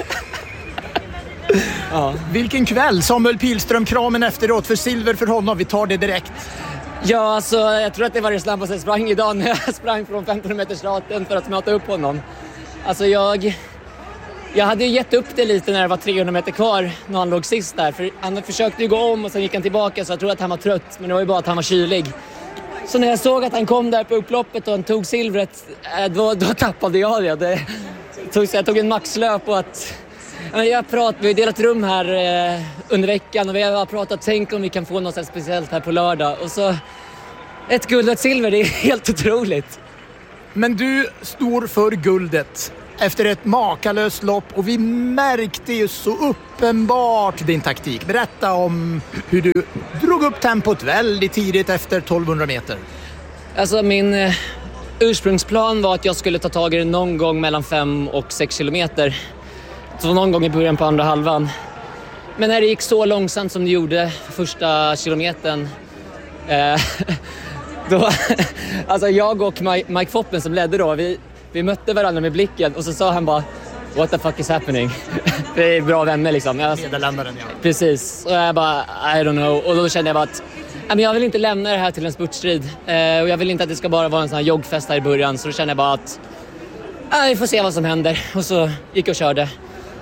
Ja. Vilken kväll, Samuel Pilström, kramen efteråt för silver för honom. Vi tar det direkt. Ja, alltså, jag tror att det var det snabbaste jag sprang idag när jag sprang från femton meters raten för att möta upp honom. Alltså jag, jag hade ju gett upp det lite när det var trehundra meter kvar när han låg sist där. För han försökte ju gå om och sen gick han tillbaka, så jag tror att han var trött. Men det var ju bara att han var kylig. Så när jag såg att han kom där på upploppet och han tog silvret, då, då tappade jag det. det tog, så jag tog en maxlöp och att... Jag prat, vi har delat rum här eh, under veckan och vi har pratat, tänk om vi kan få något speciellt här på lördag. Och så ett guld och ett silver, det är helt otroligt. Men du står för guldet efter ett makalöst lopp och vi märkte ju så uppenbart din taktik. Berätta om hur du drog upp tempot väldigt tidigt efter tolvhundra meter. Alltså min eh, ursprungsplan var att jag skulle ta tag i det någon gång mellan fem och sex kilometer. Så någon gång i början på andra halvan. Men när det gick så långsamt som det gjorde första kilometern, eh, då, alltså jag och Mike Foppen som ledde då, vi, vi mötte varandra med blicken och så sa han bara, what the fuck is happening? Vi är bra vänner liksom. Jag, Nederländaren, ja. Precis, och jag bara, I don't know. Och då kände jag bara att men jag vill inte lämna det här till en spurtstrid. Eh, och jag vill inte att det ska bara vara en sån här joggfest här i början. Så då kände jag bara att äh, vi får se vad som händer. Och så gick jag och körde.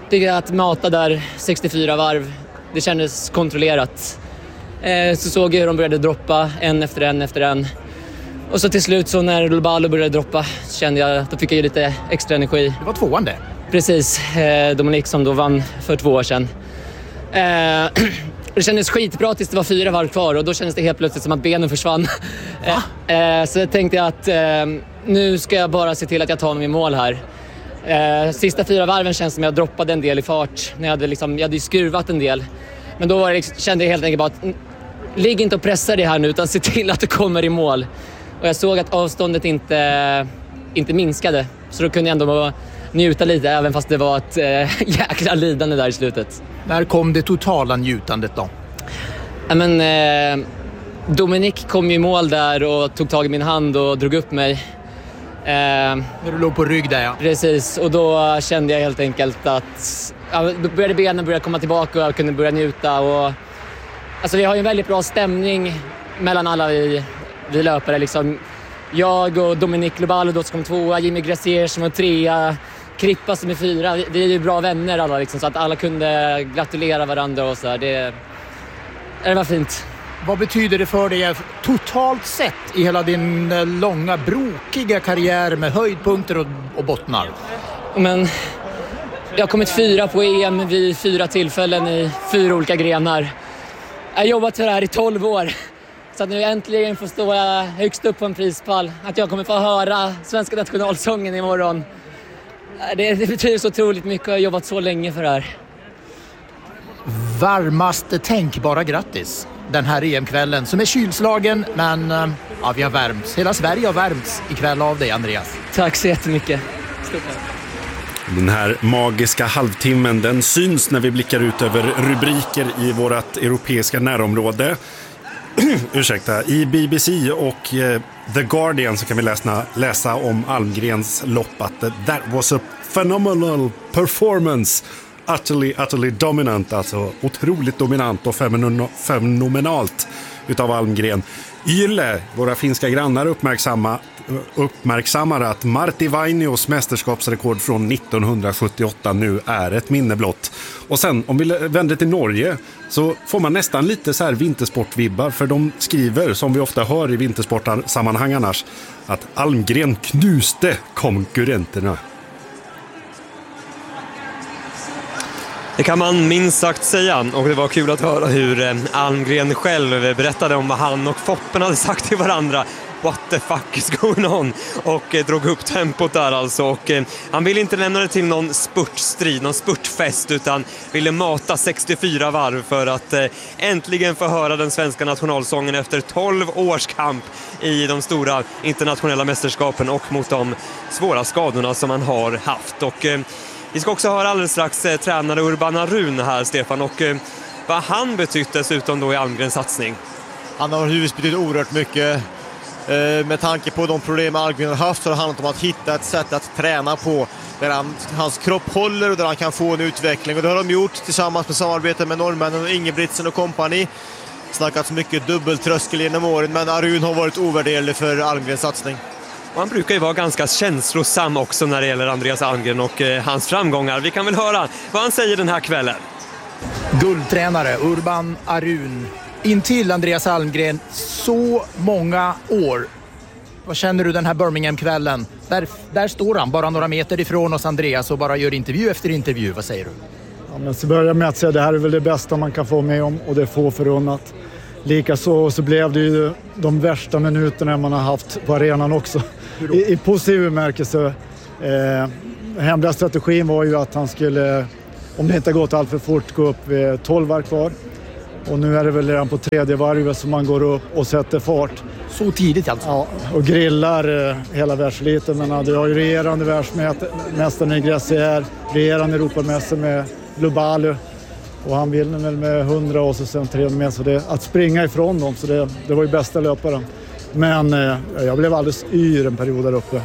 tycker att mata där sextiofyra varv, det kändes kontrollerat. Eh, så såg jag hur de började droppa en efter en efter en. Och så till slut så när Lobalo började droppa kände jag att då fick jag ju lite extra energi. Det var tvåan det. Precis, eh, Dominic som då vann för två år sedan. Eh, det kändes skitbra tills det var fyra varv kvar och då kändes det helt plötsligt som att benen försvann. eh, eh, så jag tänkte att eh, nu ska jag bara se till att jag tar mig i mål här. Eh, sista fyra varven känns som jag droppade en del i fart. När jag, hade liksom, jag hade ju skruvat en del. Men då var det, kände jag helt enkelt bara att ligg inte och pressa det här nu utan se till att du kommer i mål. Och jag såg att avståndet inte, inte minskade. Så då kunde jag ändå njuta lite även fast det var ett äh, jäkla lidande där i slutet. När kom det totala njutandet då? Ja, men, eh, Dominic kom ju i mål där och tog tag i min hand och drog upp mig. Eh, När du låg på rygg där, ja. Precis, och då kände jag helt enkelt att ja, då började benen börja komma tillbaka och jag kunde börja njuta. Och, alltså, vi har ju en väldigt bra stämning mellan alla vi, vi löpare. Liksom. Jag och Dominic Lobalo då som kom tvåa, Jimmy Gracier som var trea, Krippa som är fyra. Vi, vi är ju bra vänner alla, liksom, så att alla kunde gratulera varandra och så här. Det, det var fint. Vad betyder det för dig totalt sett i hela din långa, brokiga karriär med höjdpunkter och, och bottnar? Men jag har kommit fyra på E M vid fyra tillfällen i fyra olika grenar. Jag har jobbat för det här i tolv år. Så att nu äntligen får stå högst upp på en prispall. Att jag kommer få höra svenska nationalsången imorgon. Det, det betyder så otroligt mycket. Jag har jobbat så länge för det här. Varmaste tänkbara grattis den här E M-kvällen som är kylslagen, men ja, vi har värmts. Hela Sverige har värmts ikväll av dig, Andreas. Tack så jättemycket. Stort tack. Den här magiska halvtimmen, den syns när vi blickar ut över rubriker i vårt europeiska närområde. Ursäkta, i B B C och eh, The Guardian så kan vi läsa, läsa om Almgrens lopp att uh, that was a phenomenal performance, utterly, utterly dominant, alltså otroligt dominant och fenomen- fenomenalt utav Almgren. Yle, våra finska grannar uppmärksamma, uppmärksammar att Martti Vainios mästerskapsrekord från nittonhundrasjuttioåtta nu är ett minne blott. Och sen om vi vänder till Norge så får man nästan lite så här vintersportvibbar, för de skriver, som vi ofta hör i vintersportsammanhang annars, att Almgren knuste konkurrenterna. Det kan man minst sagt säga, och det var kul att höra hur Almgren själv berättade om vad han och Foppen hade sagt till varandra. What the fuck is going on? Och eh, drog upp tempot där alltså. Och, eh, han ville inte lämna det till någon spurtstrid, någon spurtfest, utan ville mata sextiofyra varv för att eh, äntligen få höra den svenska nationalsången efter tolv års kamp i de stora internationella mästerskapen och mot de svåra skadorna som han har haft. Och eh, vi ska också höra alldeles strax eh, tränare Urban Arun här, Stefan, och eh, vad han betytt dessutom då i Almgrens satsning. Han har huvudet betytt oerhört mycket. Med tanke på de problem Almgren har haft så har det handlat om att hitta ett sätt att träna på där han, hans kropp håller och där han kan få en utveckling. Och det har de gjort tillsammans med samarbete med norrmännen och Ingebrigtsen och kompani. Snackats mycket dubbeltröskel genom åren, men Arun har varit ovärderlig för Almgrens satsning. Och han brukar ju vara ganska känslosam också när det gäller Andreas Almgren och eh, hans framgångar. Vi kan väl höra vad han säger den här kvällen. Guldtränare Urban Arun. Intill Andreas Almgren så många år. Vad känner du den här Birmingham-kvällen? Där, där står han, bara några meter ifrån oss, Andreas, och bara gör intervju efter intervju. Vad säger du? Ja, men så börjar med att säga att det här är väl det bästa man kan få med om, och det är få förunnat. Likaså så blev det ju de värsta minuterna man har haft på arenan också. I, i positiv bemärkelse. Eh, hemliga strategin var ju att han skulle, om det inte gått allt för fort, gå upp vid tolv var kvar. Och nu är det väl redan på tredje varvet som man går upp och sätter fart. Så tidigt alltså? Ja, och grillar eh, hela världsliten. Men du har ju regerande världsmästaren i Gracier, regerande Europamästare med Lobalo. Och han vinner väl med hundra och så sen trehundra meter. Så det, att springa ifrån dem, så det, det var ju bästa löparen. Men eh, jag blev alldeles yr en period där uppe.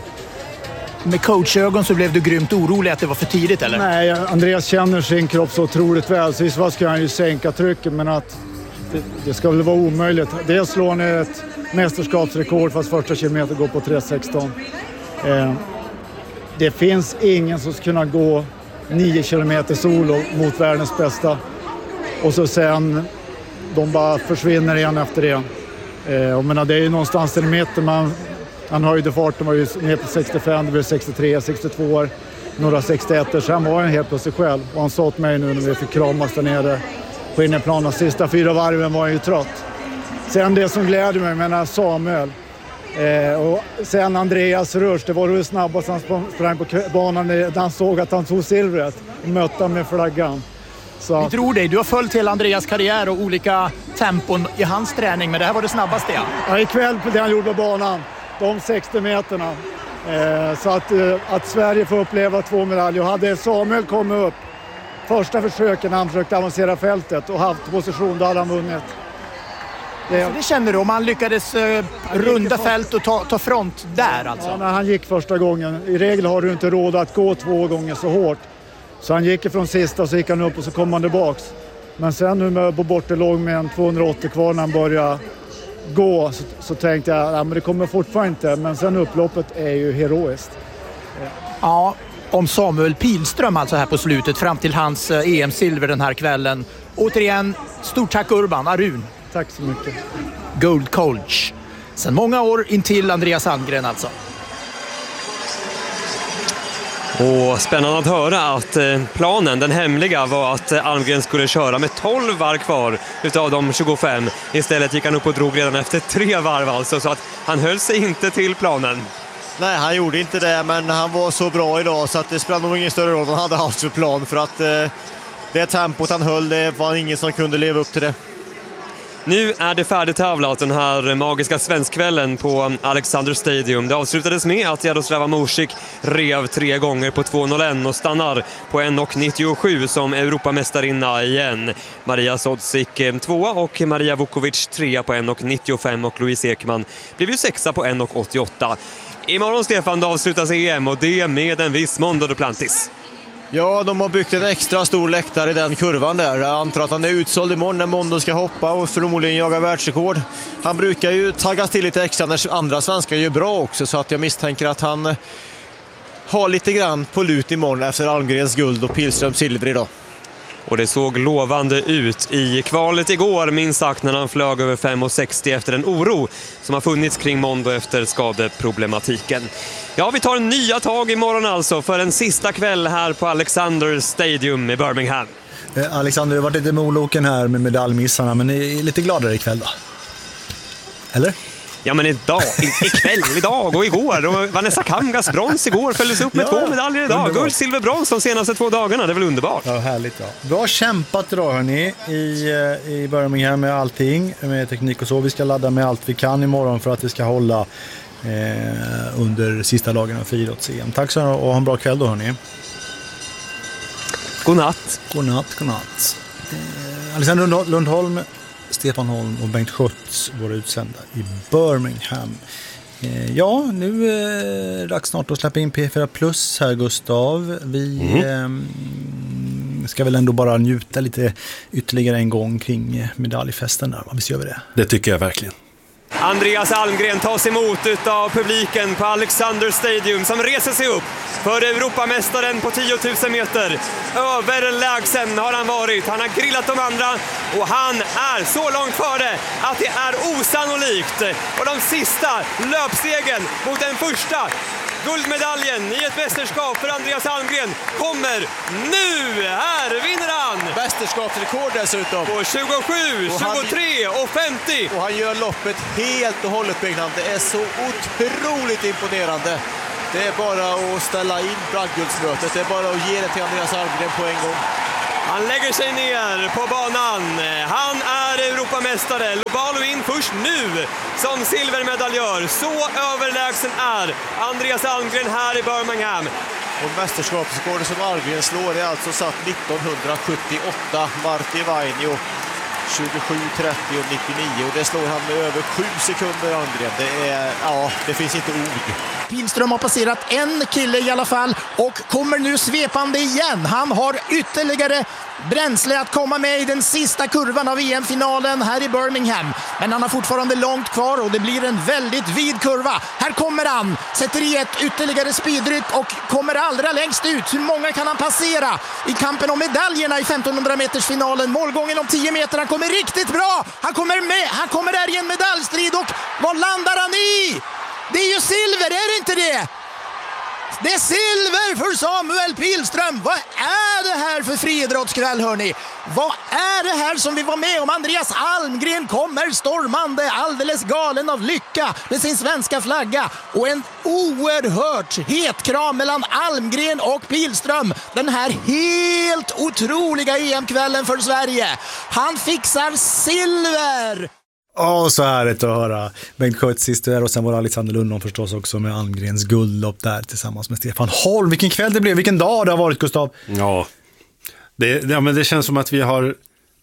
Med coachögon så blev du grymt orolig att det var för tidigt, eller? Nej, Andreas känner sin kropp så otroligt väl. Så i så fall ska han ju sänka trycket, men att det, det ska väl vara omöjligt. Dels slår han ett mästerskapsrekord fast första kilometer går på tre sexton. Eh, det finns ingen som ska kunna gå nio kilometer solo mot världens bästa. Och så sen, de bara försvinner en efter en. Eh, jag menar, det är ju någonstans i mitten, man, han höjde farten, var ju ner på sextiofem, det blev sextiotre, sextiotvå år, några sextioett, sen var han helt plötsligt själv. Och han sa åt mig nu när vi fick kramas där nere på innerplanen, sista fyra varven var han ju trött. Sen det som glädde mig, menar Samuel, eh, och sen Andreas Rörs, det var det snabbast han sprang på banan när han såg att han tog silvret och mötte med flaggan. Så. Vi tror dig, du har följt hela Andreas karriär och olika tempon i hans träning, men det här var det snabbaste. Ja, ja ikväll på det han gjorde på banan, de sextio meterna. Eh, så att, eh, att Sverige får uppleva två medaljer. Hade Samuel kommit upp första försöken när han försökte avancera fältet och haft position, då hade han vunnit. Det, så det känner du, om han lyckades eh, runda fält och ta, ta front där alltså? Ja, när han gick första gången. I regel har du inte råd att gå två gånger så hårt. Så han gick ifrån sista och så gick han upp och så kom han tillbaks. Men sen nu med på bortelåg med en tvåhundraåttio kvar när han började gå så, så tänkte jag, ja men det kommer fortfarande inte. Men sen upploppet är ju heroiskt. Ja. ja, om Samuel Pilström alltså här på slutet fram till hans E M-silver den här kvällen. Återigen, stort tack Urban, Arun. Tack så mycket. Gold Coach. Sen många år in till Andreas Almgren alltså. Och spännande att höra att planen, den hemliga, var att Almgren skulle köra med tolv varv kvar utav de tjugofem. Istället gick han upp och drog redan efter tre varv alltså, så att han höll sig inte till planen. Nej, han gjorde inte det, men han var så bra idag så att det spelade nog ingen större roll vad han hade haft för plan, för att eh, det tempot han höll, det var ingen som kunde leva upp till det. Nu är det färdigtävlat, den här magiska svenskkvällen på Alexander Stadium. Det avslutades med att Jaroslava Morsik rev tre gånger på två noll ett och stannar på en nittiosju som Europamästarinna igen. Maria Sodzik tvåa och Maria Vukovic trea på en nittiofem och Louise Ekman blev ju sexa på en åttioåtta. Imorgon, Stefan, avslutas E M och det med en viss Mondo Duplantis. Ja, de har byggt en extra stor läktare i den kurvan där. Jag antar att han är utsåld imorgon när Mondo ska hoppa och förmodligen jaga världsrekord. Han brukar ju taggas till lite extra när andra svenskar gör bra också, så att jag misstänker att han har lite grann på lut imorgon efter Almgrens guld och Pilströms silver idag. Och det såg lovande ut i kvalet igår, minst sagt, när han flög över fem sextio efter en oro som har funnits kring Mondo efter skadeproblematiken. Ja, vi tar nya tag imorgon alltså för en sista kväll här på Alexander Stadium i Birmingham. Eh, Alexander, du har varit lite moloken här med medaljmissarna, men är lite gladare ikväll då? Eller? Ja, men idag, ikväll, idag och igår. Och Vanessa Kamgas brons igår följdes upp med ja, två medaljer idag. Underbart. Guld, silver, brons de senaste två dagarna. Det är väl underbart. Ja, härligt. Ja. Bra kämpat idag, hörni, i, i Birmingham med allting, med teknik och så. Vi ska ladda med allt vi kan imorgon för att det ska hålla eh, under sista dagen av friidrotts-E M. Tack så mycket och ha en bra kväll då, hörni. God natt. God natt, god natt. Eh, Alexander Lundholm, Stefan Holm och Bengt Schütz, våra utsända i Birmingham. Eh, ja, nu är det dags snart att släppa in P fyra Plus här, Gustav. Vi mm. eh, ska väl ändå bara njuta lite ytterligare en gång kring medaljfesten där. Visst gör vi det? Det tycker jag verkligen. Andreas Almgren tas emot av publiken på Alexander Stadium som reser sig upp för Europamästaren på tio tusen meter. Överlägsen har han varit. Han har grillat de andra och han är så långt före att det är osannolikt. Och de sista löpstegen mot den första guldmedaljen i ett mästerskap för Andreas Almgren kommer nu. Här vinner han! Mästerskapsrekord dessutom. På tjugosju, tjugotre och femtio. Och han gör loppet helt och hållet, Byggnaden. Det är så otroligt imponerande. Det är bara att ställa in bragdguldsmötet. Det är bara att ge det till Andreas Almgren på en gång. Han lägger sig ner på banan. Han är Europamästare. Lobalo in först nu som silvermedaljör. Så överlägsen är Andreas Almgren här i Birmingham. Och mästerskapsrekordet som Almgren slår är alltså satt nittonhundrasjuttioåtta. Martti Vainio tjugosju trettio och nittionio och det slår han med över sju sekunder Almgren. Det är, ja, det finns inte ord. Pilström har passerat en kille i alla fall och kommer nu svepande igen. Han har ytterligare bränsle att komma med i den sista kurvan av E M-finalen här i Birmingham. Men han har fortfarande långt kvar och det blir en väldigt vid kurva. Här kommer han, sätter i ett ytterligare speedryck och kommer allra längst ut. Hur många kan han passera i kampen om medaljerna i femtonhundra meters finalen? Målgången om tio meter, han kommer riktigt bra. Han kommer med, han kommer där i en medaljstrid och vad landar han i? Det är ju silver, är det inte det? Det är silver för Samuel Pilström. Vad är det här för friidrottskväll, hörni? Vad är det här som vi var med om? Andreas Almgren kommer stormande, alldeles galen av lycka med sin svenska flagga. Och en oerhört het kram mellan Almgren och Pilström. Den här helt otroliga E M-kvällen för Sverige. Han fixar silver! Åh, så härligt att höra Bengt Skötz sist där och sen var det Alexander Lundholm förstås också med Almgrens guldlopp där tillsammans med Stefan Holm. Vilken kväll det blev, vilken dag det har varit, Gustav. Ja, det, ja men det känns som att vi har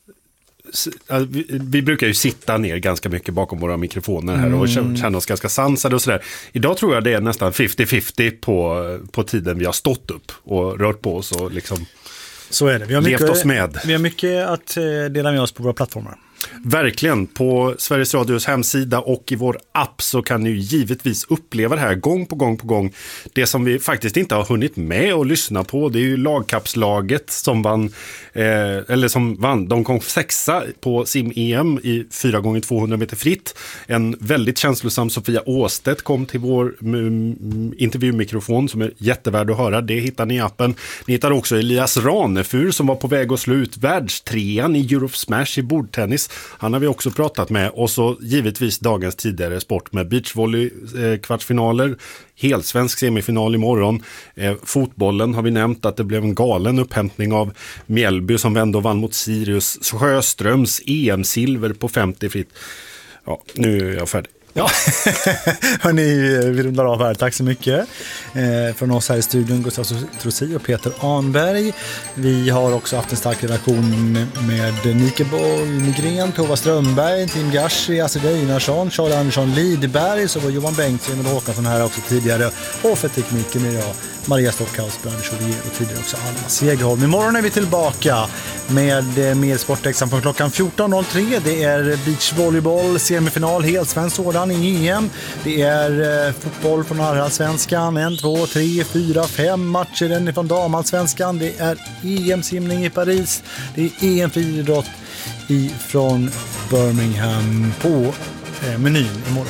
vi, vi brukar ju sitta ner ganska mycket bakom våra mikrofoner här och mm. känna oss ganska sansade och sådär. Idag tror jag det är nästan femtio femtio på, på tiden vi har stått upp och rört på oss och liksom så är det. Vi har levt mycket, oss med. Vi har mycket att dela med oss på våra plattformar. Verkligen, på Sveriges Radios hemsida och i vår app så kan ni givetvis uppleva det här gång på gång på gång. Det som vi faktiskt inte har hunnit med att lyssna på, det är ju lagkappslaget som vann, eh, eller som vann, de kom sexa på sim-E M i fyra gånger tvåhundra meter fritt. En väldigt känslosam Sofia Åstedt kom till vår mm, intervjumikrofon som är jättevärd att höra. Det hittar ni i appen. Ni hittar också Elias Ranefur som var på väg att slå ut världstrean i Europe Smash i bordtennis. Han har vi också pratat med och så givetvis dagens tidigare sport med beachvolley eh, kvartsfinaler, helsvensk semifinal imorgon. Eh, fotbollen har vi nämnt att det blev en galen upphämtning av Mjällby som vände och vann mot Sirius. Sjöströms E M-silver på femtio fritt. Ja, nu är jag färdig. Ja, hörni, vi rundar av här. Tack så mycket eh, från oss här i studion, Gustav Trossi och Peter Anberg. Vi har också haft en stark relation med Nike Boll Nygren, Tova Strömberg, Tim Gashi, Astrid Einarsson, Charles Andersson Lidberg, så var Johan Bengtsson och Håkansson här också tidigare. Och för tekniken är jag, Maria Stockhaus, Brand Chauvier och tidigare också Alma Segerholm. Imorgon är vi tillbaka med mer sportexam från klockan fjorton noll tre. Det är beachvolleyboll, semifinal, helsvensk sådan i E M. Det är eh, fotboll från herrallsvenskan, en, två, tre, fyra, fem matcher från damallsvenskan. Det är E M-simning i Paris. Det är E M-friidrott ifrån Birmingham på eh, menyn imorgon.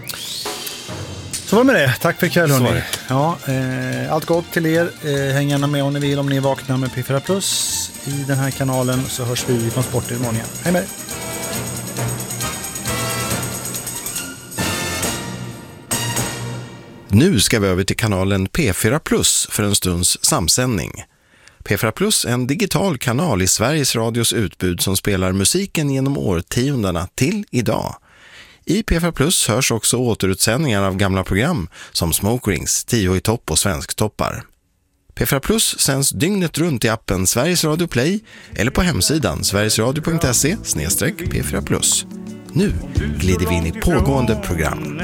Så var det med det. Tack för ikväll, hörni. Ja, eh, allt gott till er. Eh, häng gärna med om ni vill, om ni vaknar med P fyra Plus i den här kanalen, så hörs vi från Sport imorgon igen. Hej med er. Nu ska vi över till kanalen P fyra Plus för en stunds samsändning. P fyra Plus är en digital kanal i Sveriges Radios utbud som spelar musiken genom årtiondena till idag. I P fyra Plus hörs också återutsändningar av gamla program som Smoke Rings, Tio i topp och Svensktoppar. P fyra Plus sänds dygnet runt i appen Sveriges Radio Play eller på hemsidan sverigesradio punkt se slash P fyra Plus. Nu glider vi in i pågående program.